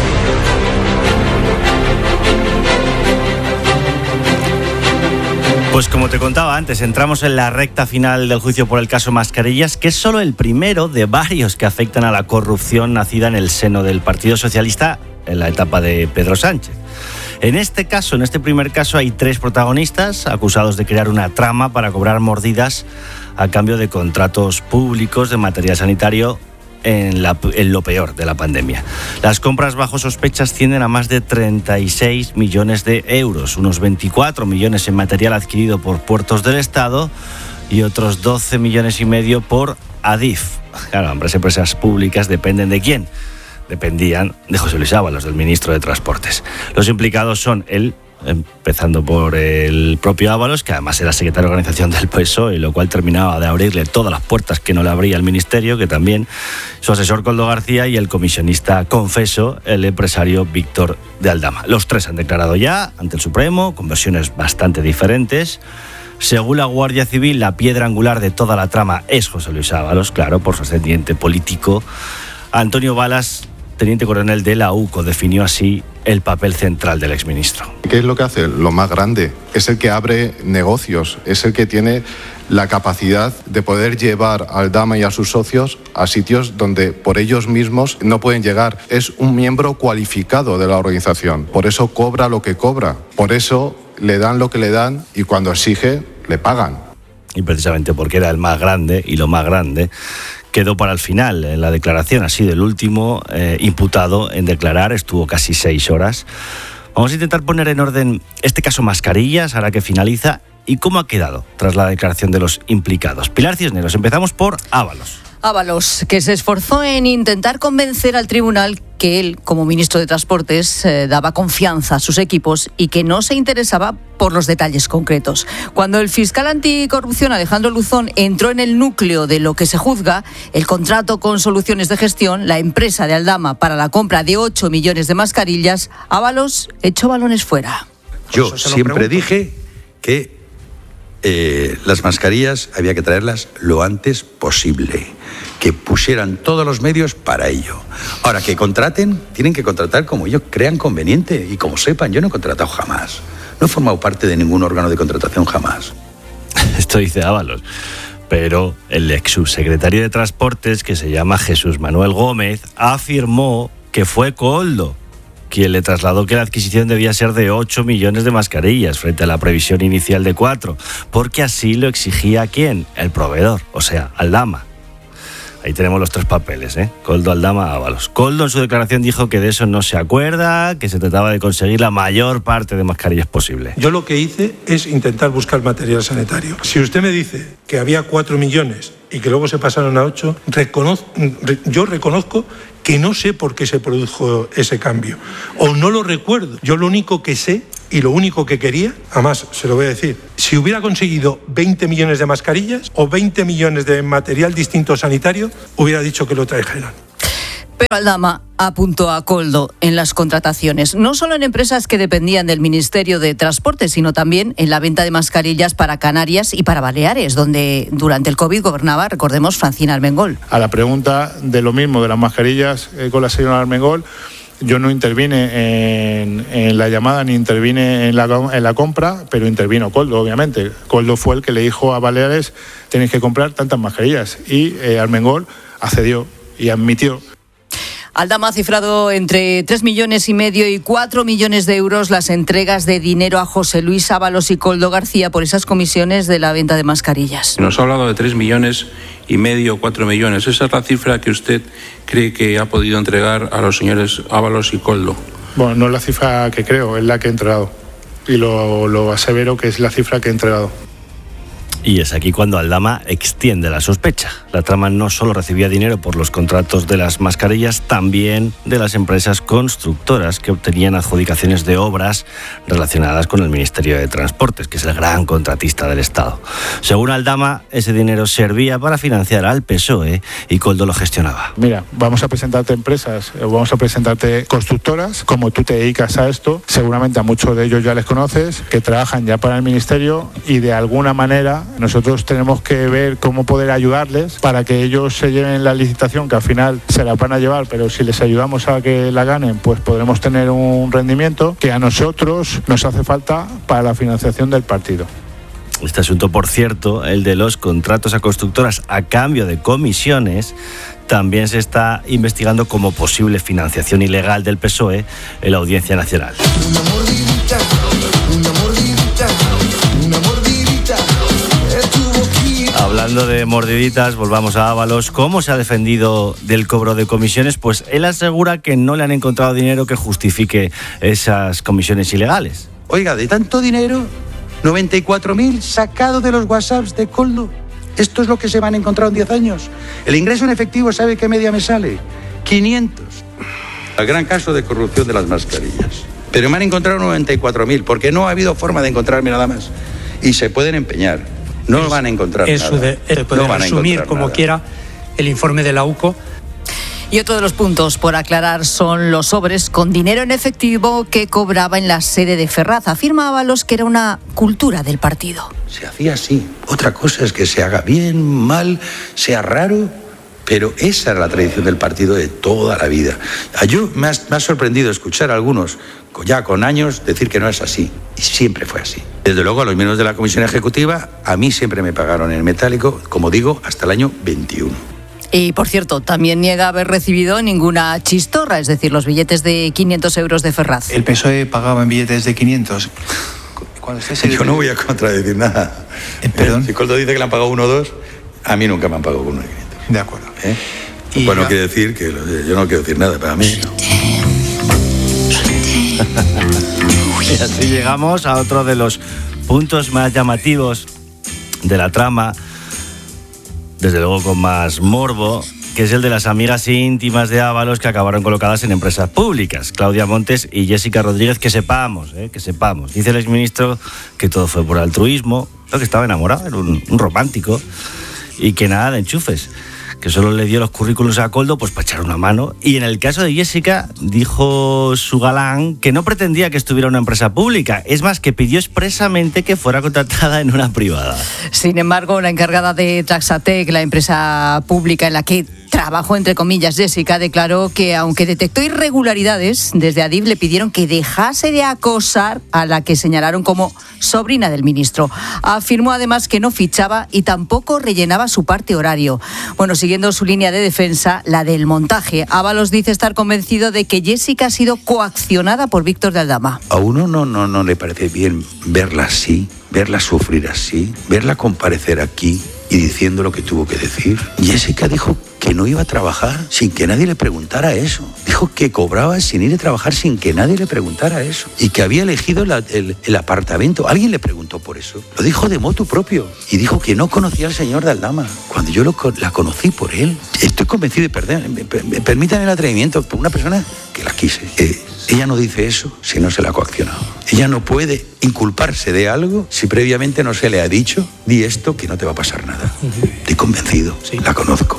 Pues como te contaba antes, entramos en la recta final del juicio por el caso Mascarillas, que es solo el primero de varios que afectan a la corrupción nacida en el seno del Partido Socialista en la etapa de Pedro Sánchez. En este caso, en este primer caso, hay tres protagonistas acusados de crear una trama para cobrar mordidas a cambio de contratos públicos de material sanitario en, la, en lo peor de la pandemia. Las compras bajo sospechas ascienden a más de treinta y seis millones de euros, unos veinticuatro millones en material adquirido por Puertos del Estado y otros doce millones y medio por Adif. Claro, ambas empresas públicas dependen de quién. Dependían de José Luis Ábalos, del ministro de Transportes. Los implicados son él, empezando por el propio Ábalos, que además era secretario de organización del P S O E, lo cual terminaba de abrirle todas las puertas que no le abría el ministerio, que también su asesor Coldo García y el comisionista confeso, el empresario Víctor de Aldama. Los tres han declarado ya ante el Supremo, con versiones bastante diferentes. Según la Guardia Civil, la piedra angular de toda la trama es José Luis Ábalos, claro, por su ascendiente político. Antonio Balas, teniente coronel de la U C O, definió así el papel central del exministro. ¿Qué es lo que hace? Lo más grande. Es el que abre negocios, es el que tiene la capacidad de poder llevar a Aldama y a sus socios a sitios donde por ellos mismos no pueden llegar. Es un miembro cualificado de la organización, por eso cobra lo que cobra, por eso le dan lo que le dan y cuando exige, le pagan. Y precisamente porque era el más grande, y lo más grande quedó para el final. En la declaración ha sido el último eh, imputado en declarar, estuvo casi seis horas. Vamos a intentar poner en orden este caso Mascarillas, ahora que finaliza, y cómo ha quedado tras la declaración de los implicados. Pilar Cisneros, empezamos por Ábalos. Ábalos, que se esforzó en intentar convencer al tribunal que él, como ministro de Transportes, eh, daba confianza a sus equipos y que no se interesaba por los detalles concretos. Cuando el fiscal anticorrupción Alejandro Luzón entró en el núcleo de lo que se juzga, el contrato con Soluciones de Gestión, la empresa de Aldama para la compra de ocho millones de mascarillas, Ábalos echó balones fuera. Yo siempre dije que eh, las mascarillas había que traerlas lo antes posible, que pusieran todos los medios para ello. Ahora, que contraten, tienen que contratar como ellos crean conveniente y como sepan. Yo no he contratado jamás, no he formado parte de ningún órgano de contratación jamás. Esto dice Ábalos. Pero el ex subsecretario de Transportes, que se llama Jesús Manuel Gómez, afirmó que fue Koldo quien le trasladó que la adquisición debía ser de ocho millones de mascarillas frente a la previsión inicial de cuatro, porque así lo exigía ¿quién? El proveedor, o sea, Aldama. Ahí tenemos los tres papeles, ¿eh? Koldo, Aldama, Ábalos. Koldo en su declaración dijo que de eso no se acuerda, que se trataba de conseguir la mayor parte de mascarillas posible. Yo lo que hice es intentar buscar material sanitario. Si usted me dice que había cuatro millones y que luego se pasaron a ocho, reconozco, yo reconozco que no sé por qué se produjo ese cambio. O no lo recuerdo. Yo lo único que sé y lo único que quería, además se lo voy a decir, si hubiera conseguido veinte millones de mascarillas o veinte millones de material distinto sanitario, hubiera dicho que lo trajeran. Pero Aldama apuntó a Koldo en las contrataciones, no solo en empresas que dependían del Ministerio de Transporte, sino también en la venta de mascarillas para Canarias y para Baleares, donde durante el COVID gobernaba, recordemos, Francina Armengol. A la pregunta de lo mismo de las mascarillas eh, con la señora Armengol, yo no intervine en, en la llamada ni intervine en la, en la compra, pero intervino Koldo, obviamente. Koldo fue el que le dijo a Baleares, tenéis que comprar tantas mascarillas, y eh, Armengol accedió y admitió. Aldama ha cifrado entre tres millones y medio y cuatro millones de euros las entregas de dinero a José Luis Ábalos y Koldo García por esas comisiones de la venta de mascarillas. Nos ha hablado de tres millones y medio, cuatro millones. ¿Esa es la cifra que usted cree que ha podido entregar a los señores Ábalos y Koldo? Bueno, no es la cifra que creo, es la que he entregado. Y lo, lo asevero que es la cifra que he entregado. Y es aquí cuando Aldama extiende la sospecha. La trama no solo recibía dinero por los contratos de las mascarillas, también de las empresas constructoras que obtenían adjudicaciones de obras relacionadas con el Ministerio de Transportes, que es el gran contratista del Estado. Según Aldama, ese dinero servía para financiar al P S O E y Koldo lo gestionaba. Mira, vamos a presentarte empresas, vamos a presentarte constructoras, como tú te dedicas a esto, seguramente a muchos de ellos ya les conoces, que trabajan ya para el Ministerio, y de alguna manera nosotros tenemos que ver cómo poder ayudarles para que ellos se lleven la licitación, que al final se la van a llevar, pero si les ayudamos a que la ganen, pues podremos tener un rendimiento que a nosotros nos hace falta para la financiación del partido. Este asunto, por cierto, el de los contratos a constructoras a cambio de comisiones, también se está investigando como posible financiación ilegal del P S O E en la Audiencia Nacional. Una mordidita, una mordidita, una mordidita. Hablando de mordiditas, volvamos a Ábalos. ¿Cómo se ha defendido del cobro de comisiones? Pues él asegura que no le han encontrado dinero que justifique esas comisiones ilegales. Oiga, de tanto dinero, noventa y cuatro mil sacado de los WhatsApps de Koldo. Esto es lo que se me han encontrado en diez años. El ingreso en efectivo, ¿sabe qué media me sale? quinientos. El gran caso de corrupción de las mascarillas. Pero me han encontrado noventa y cuatro mil, porque no ha habido forma de encontrarme nada más. Y se pueden empeñar. No es, van a encontrar eso nada. De, eh, puede no resumir como nada. quiera el informe de la U C O. Y otro de los puntos por aclarar son los sobres con dinero en efectivo que cobraba en la sede de Ferraz. Afirma Ábalos que era una cultura del partido. Se hacía así. Otra cosa es que se haga bien, mal, sea raro, pero esa era la tradición del partido de toda la vida. Yo me ha, me ha sorprendido escuchar a algunos ya con años decir que no es así. Y siempre fue así. Desde luego, a los miembros de la Comisión Ejecutiva, a mí siempre me pagaron en metálico, como digo, hasta el año veintiuno. Y, por cierto, también niega haber recibido ninguna chistorra, es decir, los billetes de quinientos euros de Ferraz. El P S O E pagaba en billetes de quinientos. Cuando usted se... Yo no voy a contradecir nada. Eh, ¿Perdón? Si Koldo dice que le han pagado uno o dos, a mí nunca me han pagado uno de quinientos. De acuerdo. ¿Eh? Y bueno, ya... quiere decir que yo no quiero decir nada para mí. ¿No? Y así llegamos a otro de los puntos más llamativos de la trama, desde luego con más morbo, que es el de las amigas íntimas de Ábalos que acabaron colocadas en empresas públicas, Claudia Montes y Jessica Rodríguez, que sepamos, eh, que sepamos. Dice el exministro que todo fue por altruismo, lo que estaba enamorado, era un, un romántico, y que nada de enchufes, que solo le dio los currículos a Koldo pues para echar una mano. Y en el caso de Jessica, dijo su galán que no pretendía que estuviera en una empresa pública. Es más, que pidió expresamente que fuera contratada en una privada. Sin embargo, la encargada de Traxatec, la empresa pública en la que trabajó, entre comillas, Jessica, declaró que aunque detectó irregularidades, desde Adif le pidieron que dejase de acosar a la que señalaron como sobrina del ministro. Afirmó además que no fichaba y tampoco rellenaba su parte horario. Bueno, siguiendo siguiendo su línea de defensa, la del montaje. Ábalos dice estar convencido de que Jessica ha sido coaccionada por Víctor de Aldama. A uno no, no, no le parece bien verla así, verla sufrir así, verla comparecer aquí y diciendo lo que tuvo que decir. Jessica dijo que no iba a trabajar sin que nadie le preguntara eso. Dijo que cobraba sin ir a trabajar sin que nadie le preguntara eso. Y que había elegido la, el, el apartamento. Alguien le preguntó por eso. Lo dijo de motu propio. Y dijo que no conocía al señor de Aldama. Cuando yo lo, la conocí por él. Estoy convencido de perder. Me, me, permitan el atrevimiento por una persona que la quise. Eh, ella no dice eso si no se la ha coaccionado. Ella no puede inculparse de algo si previamente no se le ha dicho, di esto que no te va a pasar nada. Estoy convencido. Sí. La conozco.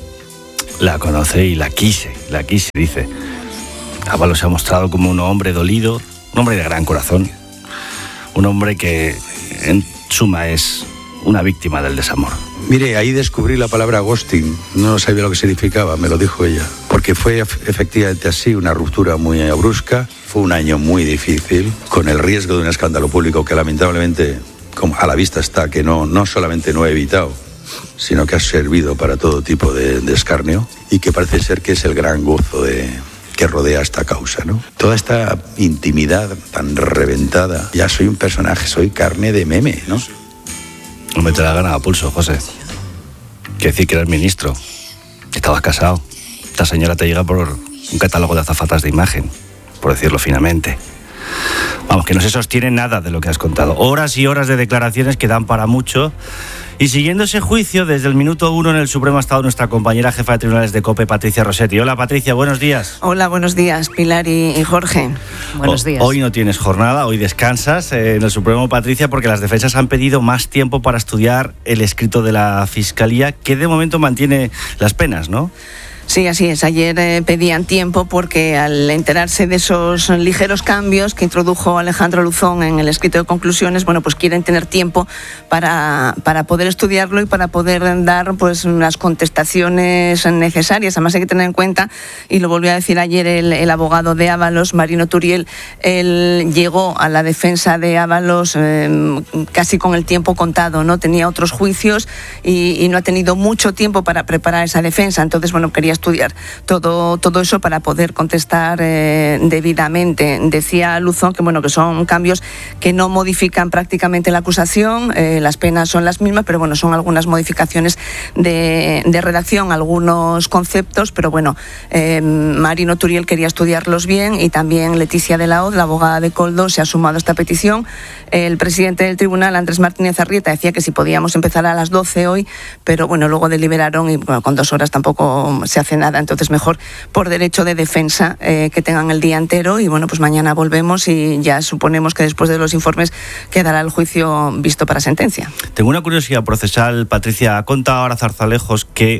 La conoce y la quise, la quise, dice. Ábalos se ha mostrado como un hombre dolido, un hombre de gran corazón, un hombre que, en suma, es una víctima del desamor. Mire, ahí descubrí la palabra ghosting, no sabía lo que significaba, me lo dijo ella, porque fue efectivamente así, una ruptura muy brusca, fue un año muy difícil, con el riesgo de un escándalo público que lamentablemente, como a la vista está, que no, no solamente no he evitado, sino que ha servido para todo tipo de, de escarnio y que parece ser que es el gran gozo de, que rodea esta causa, ¿no? Toda esta intimidad tan reventada, ya soy un personaje, soy carne de meme, ¿no? No me te la gana a pulso, José. Quiere decir que eres ministro, que estabas casado. Esta señora te llega por un catálogo de azafatas de imagen, por decirlo finamente. Vamos, que no se sostiene nada de lo que has contado. Horas y horas de declaraciones que dan para mucho. Y siguiendo ese juicio, desde el minuto uno en el Supremo ha estado nuestra compañera jefa de tribunales de COPE, Patricia Rossetti. Hola, Patricia, buenos días. Hola, buenos días, Pilar y, y Jorge. Buenos días. Hoy no tienes jornada, hoy descansas eh, en el Supremo, Patricia, porque las defensas han pedido más tiempo para estudiar el escrito de la Fiscalía, que de momento mantiene las penas, ¿no? Sí, así es. Ayer eh, pedían tiempo porque al enterarse de esos ligeros cambios que introdujo Alejandro Luzón en el escrito de conclusiones, bueno, pues quieren tener tiempo para, para poder estudiarlo y para poder dar pues las contestaciones necesarias. Además hay que tener en cuenta, y lo volvió a decir ayer el, el abogado de Ábalos, Marino Turiel, él llegó a la defensa de Ábalos eh, casi con el tiempo contado, ¿no? Tenía otros juicios y, y no ha tenido mucho tiempo para preparar esa defensa. Entonces, bueno, quería estudiar todo, todo eso para poder contestar eh, debidamente. Decía Luzón que bueno, que son cambios que no modifican prácticamente la acusación, eh, las penas son las mismas, pero bueno, son algunas modificaciones de, de redacción, algunos conceptos, pero bueno, eh, Marino Turiel quería estudiarlos bien y también Leticia de la Hoz, la abogada de Koldo, se ha sumado a esta petición. El presidente del tribunal, Andrés Martínez Arrieta, decía que si podíamos empezar a las doce hoy, pero bueno, luego deliberaron y bueno, con dos horas tampoco se hace nada, entonces mejor por derecho de defensa eh, que tengan el día entero y bueno, pues mañana volvemos y ya suponemos que después de los informes quedará el juicio visto para sentencia. Tengo una curiosidad procesal, Patricia. Ha contado ahora Zarzalejos que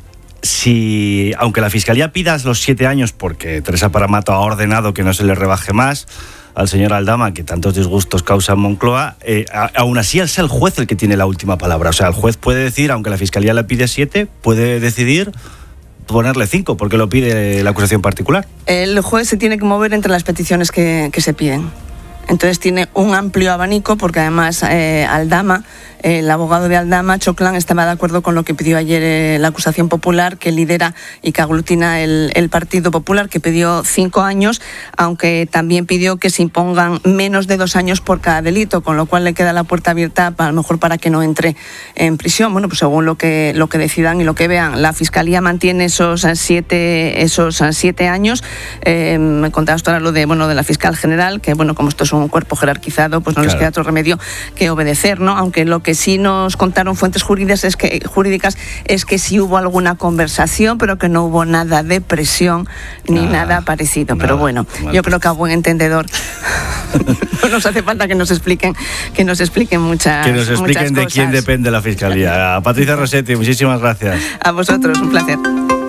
si, aunque la Fiscalía pida los siete años porque Teresa Paramato ha ordenado que no se le rebaje más al señor Aldama, que tantos disgustos causa en Moncloa, eh, aún así es el juez el que tiene la última palabra. O sea, el juez puede decir, aunque la Fiscalía le pide siete, puede decidir ponerle cinco, porque lo pide la acusación particular. El juez se tiene que mover entre las peticiones que, que se piden. Entonces tiene un amplio abanico, porque además eh, Aldama, el abogado de Aldama, Choclán, estaba de acuerdo con lo que pidió ayer eh, la acusación popular, que lidera y que aglutina el, el Partido Popular, que pidió cinco años, aunque también pidió que se impongan menos de dos años por cada delito, con lo cual le queda la puerta abierta a lo mejor para que no entre en prisión. Bueno, pues según lo que lo que decidan y lo que vean. La Fiscalía mantiene esos siete esos siete años. Eh, me contabas ahora lo de bueno de la fiscal general, que bueno, como esto es un cuerpo jerarquizado, pues no claro. les queda otro remedio que obedecer, ¿no? Aunque lo que sí nos contaron fuentes jurídicas es que jurídicas es que sí hubo alguna conversación, pero que no hubo nada de presión ni nada, nada parecido. Nada. Pero bueno, Mal yo creo que a buen entendedor no nos hace falta que nos expliquen, que nos expliquen muchas que nos expliquen de cosas. Quién depende la Fiscalía. A Patricia Rossetti, muchísimas gracias. A vosotros, un placer.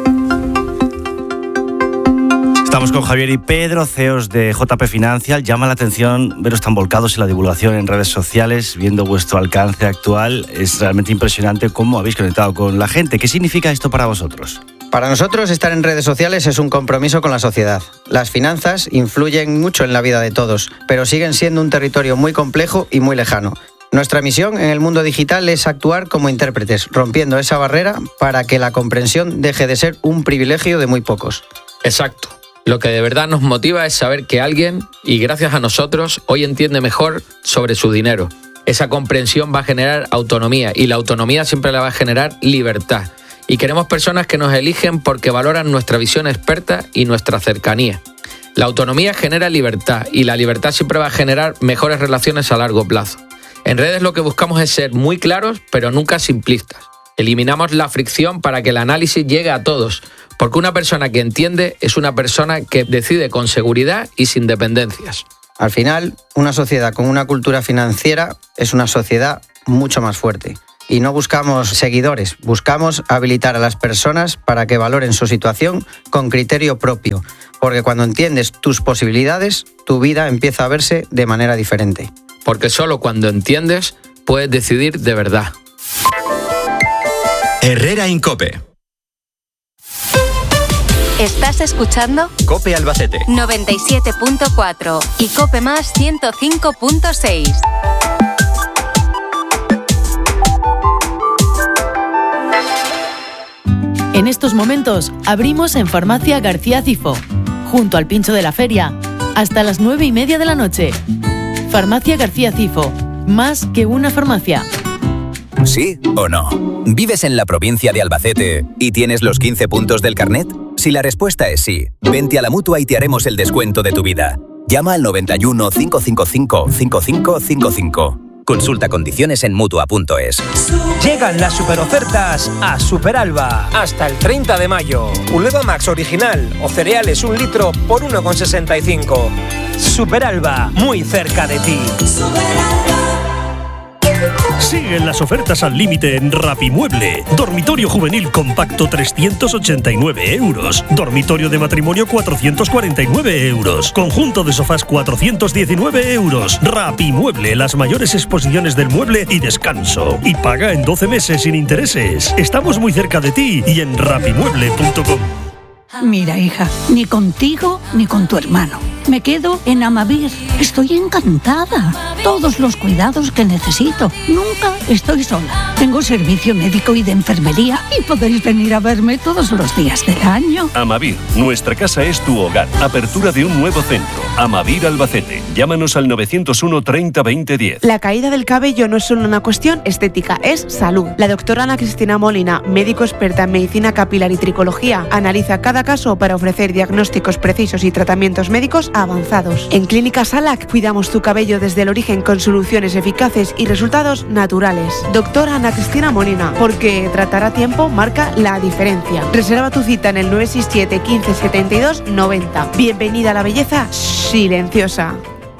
Estamos con Javier y Pedro, C E Os de J P Financial. Llama la atención veros tan volcados en la divulgación en redes sociales, viendo vuestro alcance actual. Es realmente impresionante cómo habéis conectado con la gente. ¿Qué significa esto para vosotros? Para nosotros, estar en redes sociales es un compromiso con la sociedad. Las finanzas influyen mucho en la vida de todos, pero siguen siendo un territorio muy complejo y muy lejano. Nuestra misión en el mundo digital es actuar como intérpretes, rompiendo esa barrera para que la comprensión deje de ser un privilegio de muy pocos. Exacto. Lo que de verdad nos motiva es saber que alguien, y gracias a nosotros, hoy entiende mejor sobre su dinero. Esa comprensión va a generar autonomía, y la autonomía siempre la va a generar libertad. Y queremos personas que nos eligen porque valoran nuestra visión experta y nuestra cercanía. La autonomía genera libertad, y la libertad siempre va a generar mejores relaciones a largo plazo. En redes lo que buscamos es ser muy claros, pero nunca simplistas. Eliminamos la fricción para que el análisis llegue a todos, porque una persona que entiende es una persona que decide con seguridad y sin dependencias. Al final, una sociedad con una cultura financiera es una sociedad mucho más fuerte. Y no buscamos seguidores, buscamos habilitar a las personas para que valoren su situación con criterio propio, porque cuando entiendes tus posibilidades, tu vida empieza a verse de manera diferente. Porque solo cuando entiendes puedes decidir de verdad. Herrera Incope. ¿Estás escuchando? Cope Albacete. noventa y siete punto cuatro y Cope Más ciento cinco punto seis. En estos momentos abrimos en Farmacia García Cifo, junto al Pincho de la Feria, hasta las nueve y media de la noche. Farmacia García Cifo, más que una farmacia. ¿Sí o no? ¿Vives en la provincia de Albacete y tienes los quince puntos del carnet? Si la respuesta es sí, vente a la Mutua y te haremos el descuento de tu vida. Llama al noventa y uno, cinco cinco cinco, cinco cinco cinco cinco. Consulta condiciones en Mutua punto es. Llegan las superofertas a Superalba. Hasta el treinta de mayo. Uleva Max original o cereales un litro por uno con sesenta y cinco. Superalba, muy cerca de ti. Siguen las ofertas al límite en Rapimueble. Dormitorio juvenil compacto trescientos ochenta y nueve euros. Dormitorio de matrimonio cuatrocientos cuarenta y nueve euros. Conjunto de sofás cuatrocientos diecinueve euros. Rapimueble, las mayores exposiciones del mueble y descanso. Y paga en doce meses sin intereses. Estamos muy cerca de ti y en rapimueble punto com. Mira, hija, ni contigo ni con tu hermano. Me quedo en Amavir. Estoy encantada. Todos los cuidados que necesito. Nunca estoy sola. Tengo servicio médico y de enfermería y podéis venir a verme todos los días del año. Amavir, nuestra casa es tu hogar. Apertura de un nuevo centro. Amavir Albacete. Llámanos al novecientos uno treinta veinte diez. La caída del cabello no es solo una cuestión estética, es salud. La doctora Ana Cristina Molina, médico experta en medicina capilar y tricología, analiza cada caso para ofrecer diagnósticos precisos y tratamientos médicos avanzados. En Clínica Salac cuidamos tu cabello desde el origen con soluciones eficaces y resultados naturales. Doctora Ana Cristina Molina, porque tratar a tiempo marca la diferencia. Reserva tu cita en el nueve seis siete, quince, setenta y dos, noventa. Bienvenida a la belleza silenciosa.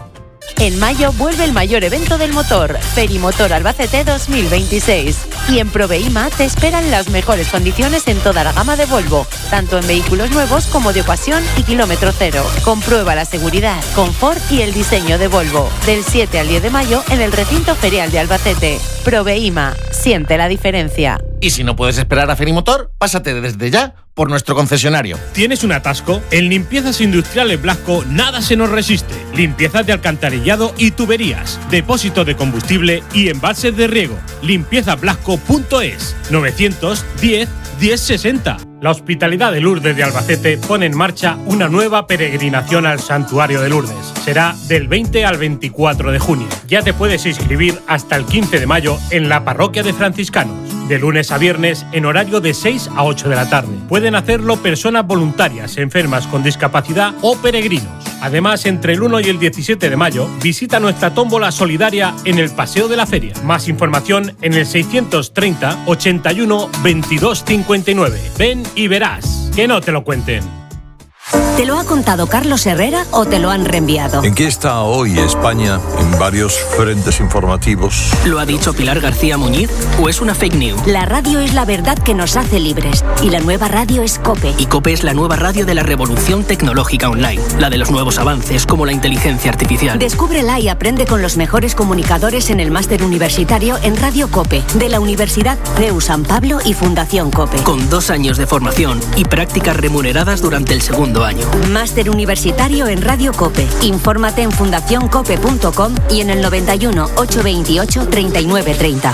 En mayo vuelve el mayor evento del motor, Ferimotor Albacete dos mil veintiséis. Y en Proveima te esperan las mejores condiciones en toda la gama de Volvo, tanto en vehículos nuevos como de ocasión y kilómetro cero. Comprueba la seguridad, confort y el diseño de Volvo. Del siete al diez de mayo en el recinto ferial de Albacete. Proveima, siente la diferencia. Y si no puedes esperar a Ferimotor, pásate desde ya por nuestro concesionario. ¿Tienes un atasco? En Limpiezas Industriales Blasco nada se nos resiste. Limpiezas de alcantarillado y tuberías, depósito de combustible y embalses de riego. limpieza blasco punto es. novecientos diez, diez sesenta. La Hospitalidad de Lourdes de Albacete pone en marcha una nueva peregrinación al Santuario de Lourdes. Será del veinte al veinticuatro de junio. Ya te puedes inscribir hasta el quince de mayo en la Parroquia de Franciscanos. De lunes a viernes en horario de seis a ocho de la tarde. Pueden hacerlo personas voluntarias, enfermas con discapacidad o peregrinos. Además, entre el uno y el diecisiete de mayo, visita nuestra tómbola solidaria en el Paseo de la Feria. Más información en el seiscientos treinta, ochenta y uno, veintidós cincuenta y nueve. Ven y verás, que no te lo cuenten. ¿Te lo ha contado Carlos Herrera o te lo han reenviado? ¿En qué está hoy España en varios frentes informativos? ¿Lo ha dicho Pilar García Muñiz o es una fake news? La radio es la verdad que nos hace libres y la nueva radio es COPE. Y COPE es la nueva radio de la revolución tecnológica online, la de los nuevos avances como la inteligencia artificial. Descúbrela y aprende con los mejores comunicadores en el máster universitario en Radio COPE de la Universidad C E U San Pablo y Fundación COPE. Con dos años de formación y prácticas remuneradas durante el segundo segundo año. Máster universitario en Radio COPE. Infórmate en fundación cope punto com y en el noventa y uno, ochocientos veintiocho, treinta y nueve treinta.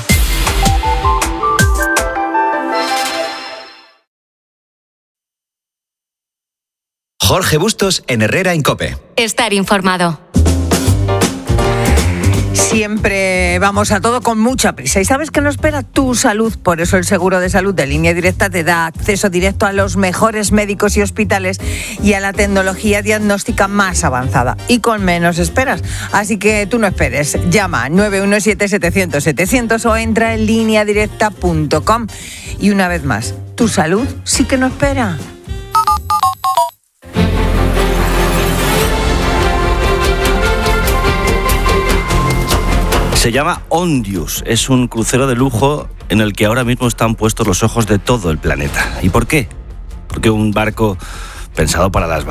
Jorge Bustos en Herrera en COPE. Estar informado. Siempre vamos a todo con mucha prisa. ¿Y sabes que no espera tu salud? Por eso el seguro de salud de Línea Directa te da acceso directo a los mejores médicos y hospitales y a la tecnología diagnóstica más avanzada y con menos esperas. Así que tú no esperes. Llama nueve uno siete, setecientos, setecientos o entra en línea directa punto com. Y una vez más, tu salud sí que no espera. Se llama Ondius, es un crucero de lujo en el que ahora mismo están puestos los ojos de todo el planeta. ¿Y por qué? Porque un barco pensado para las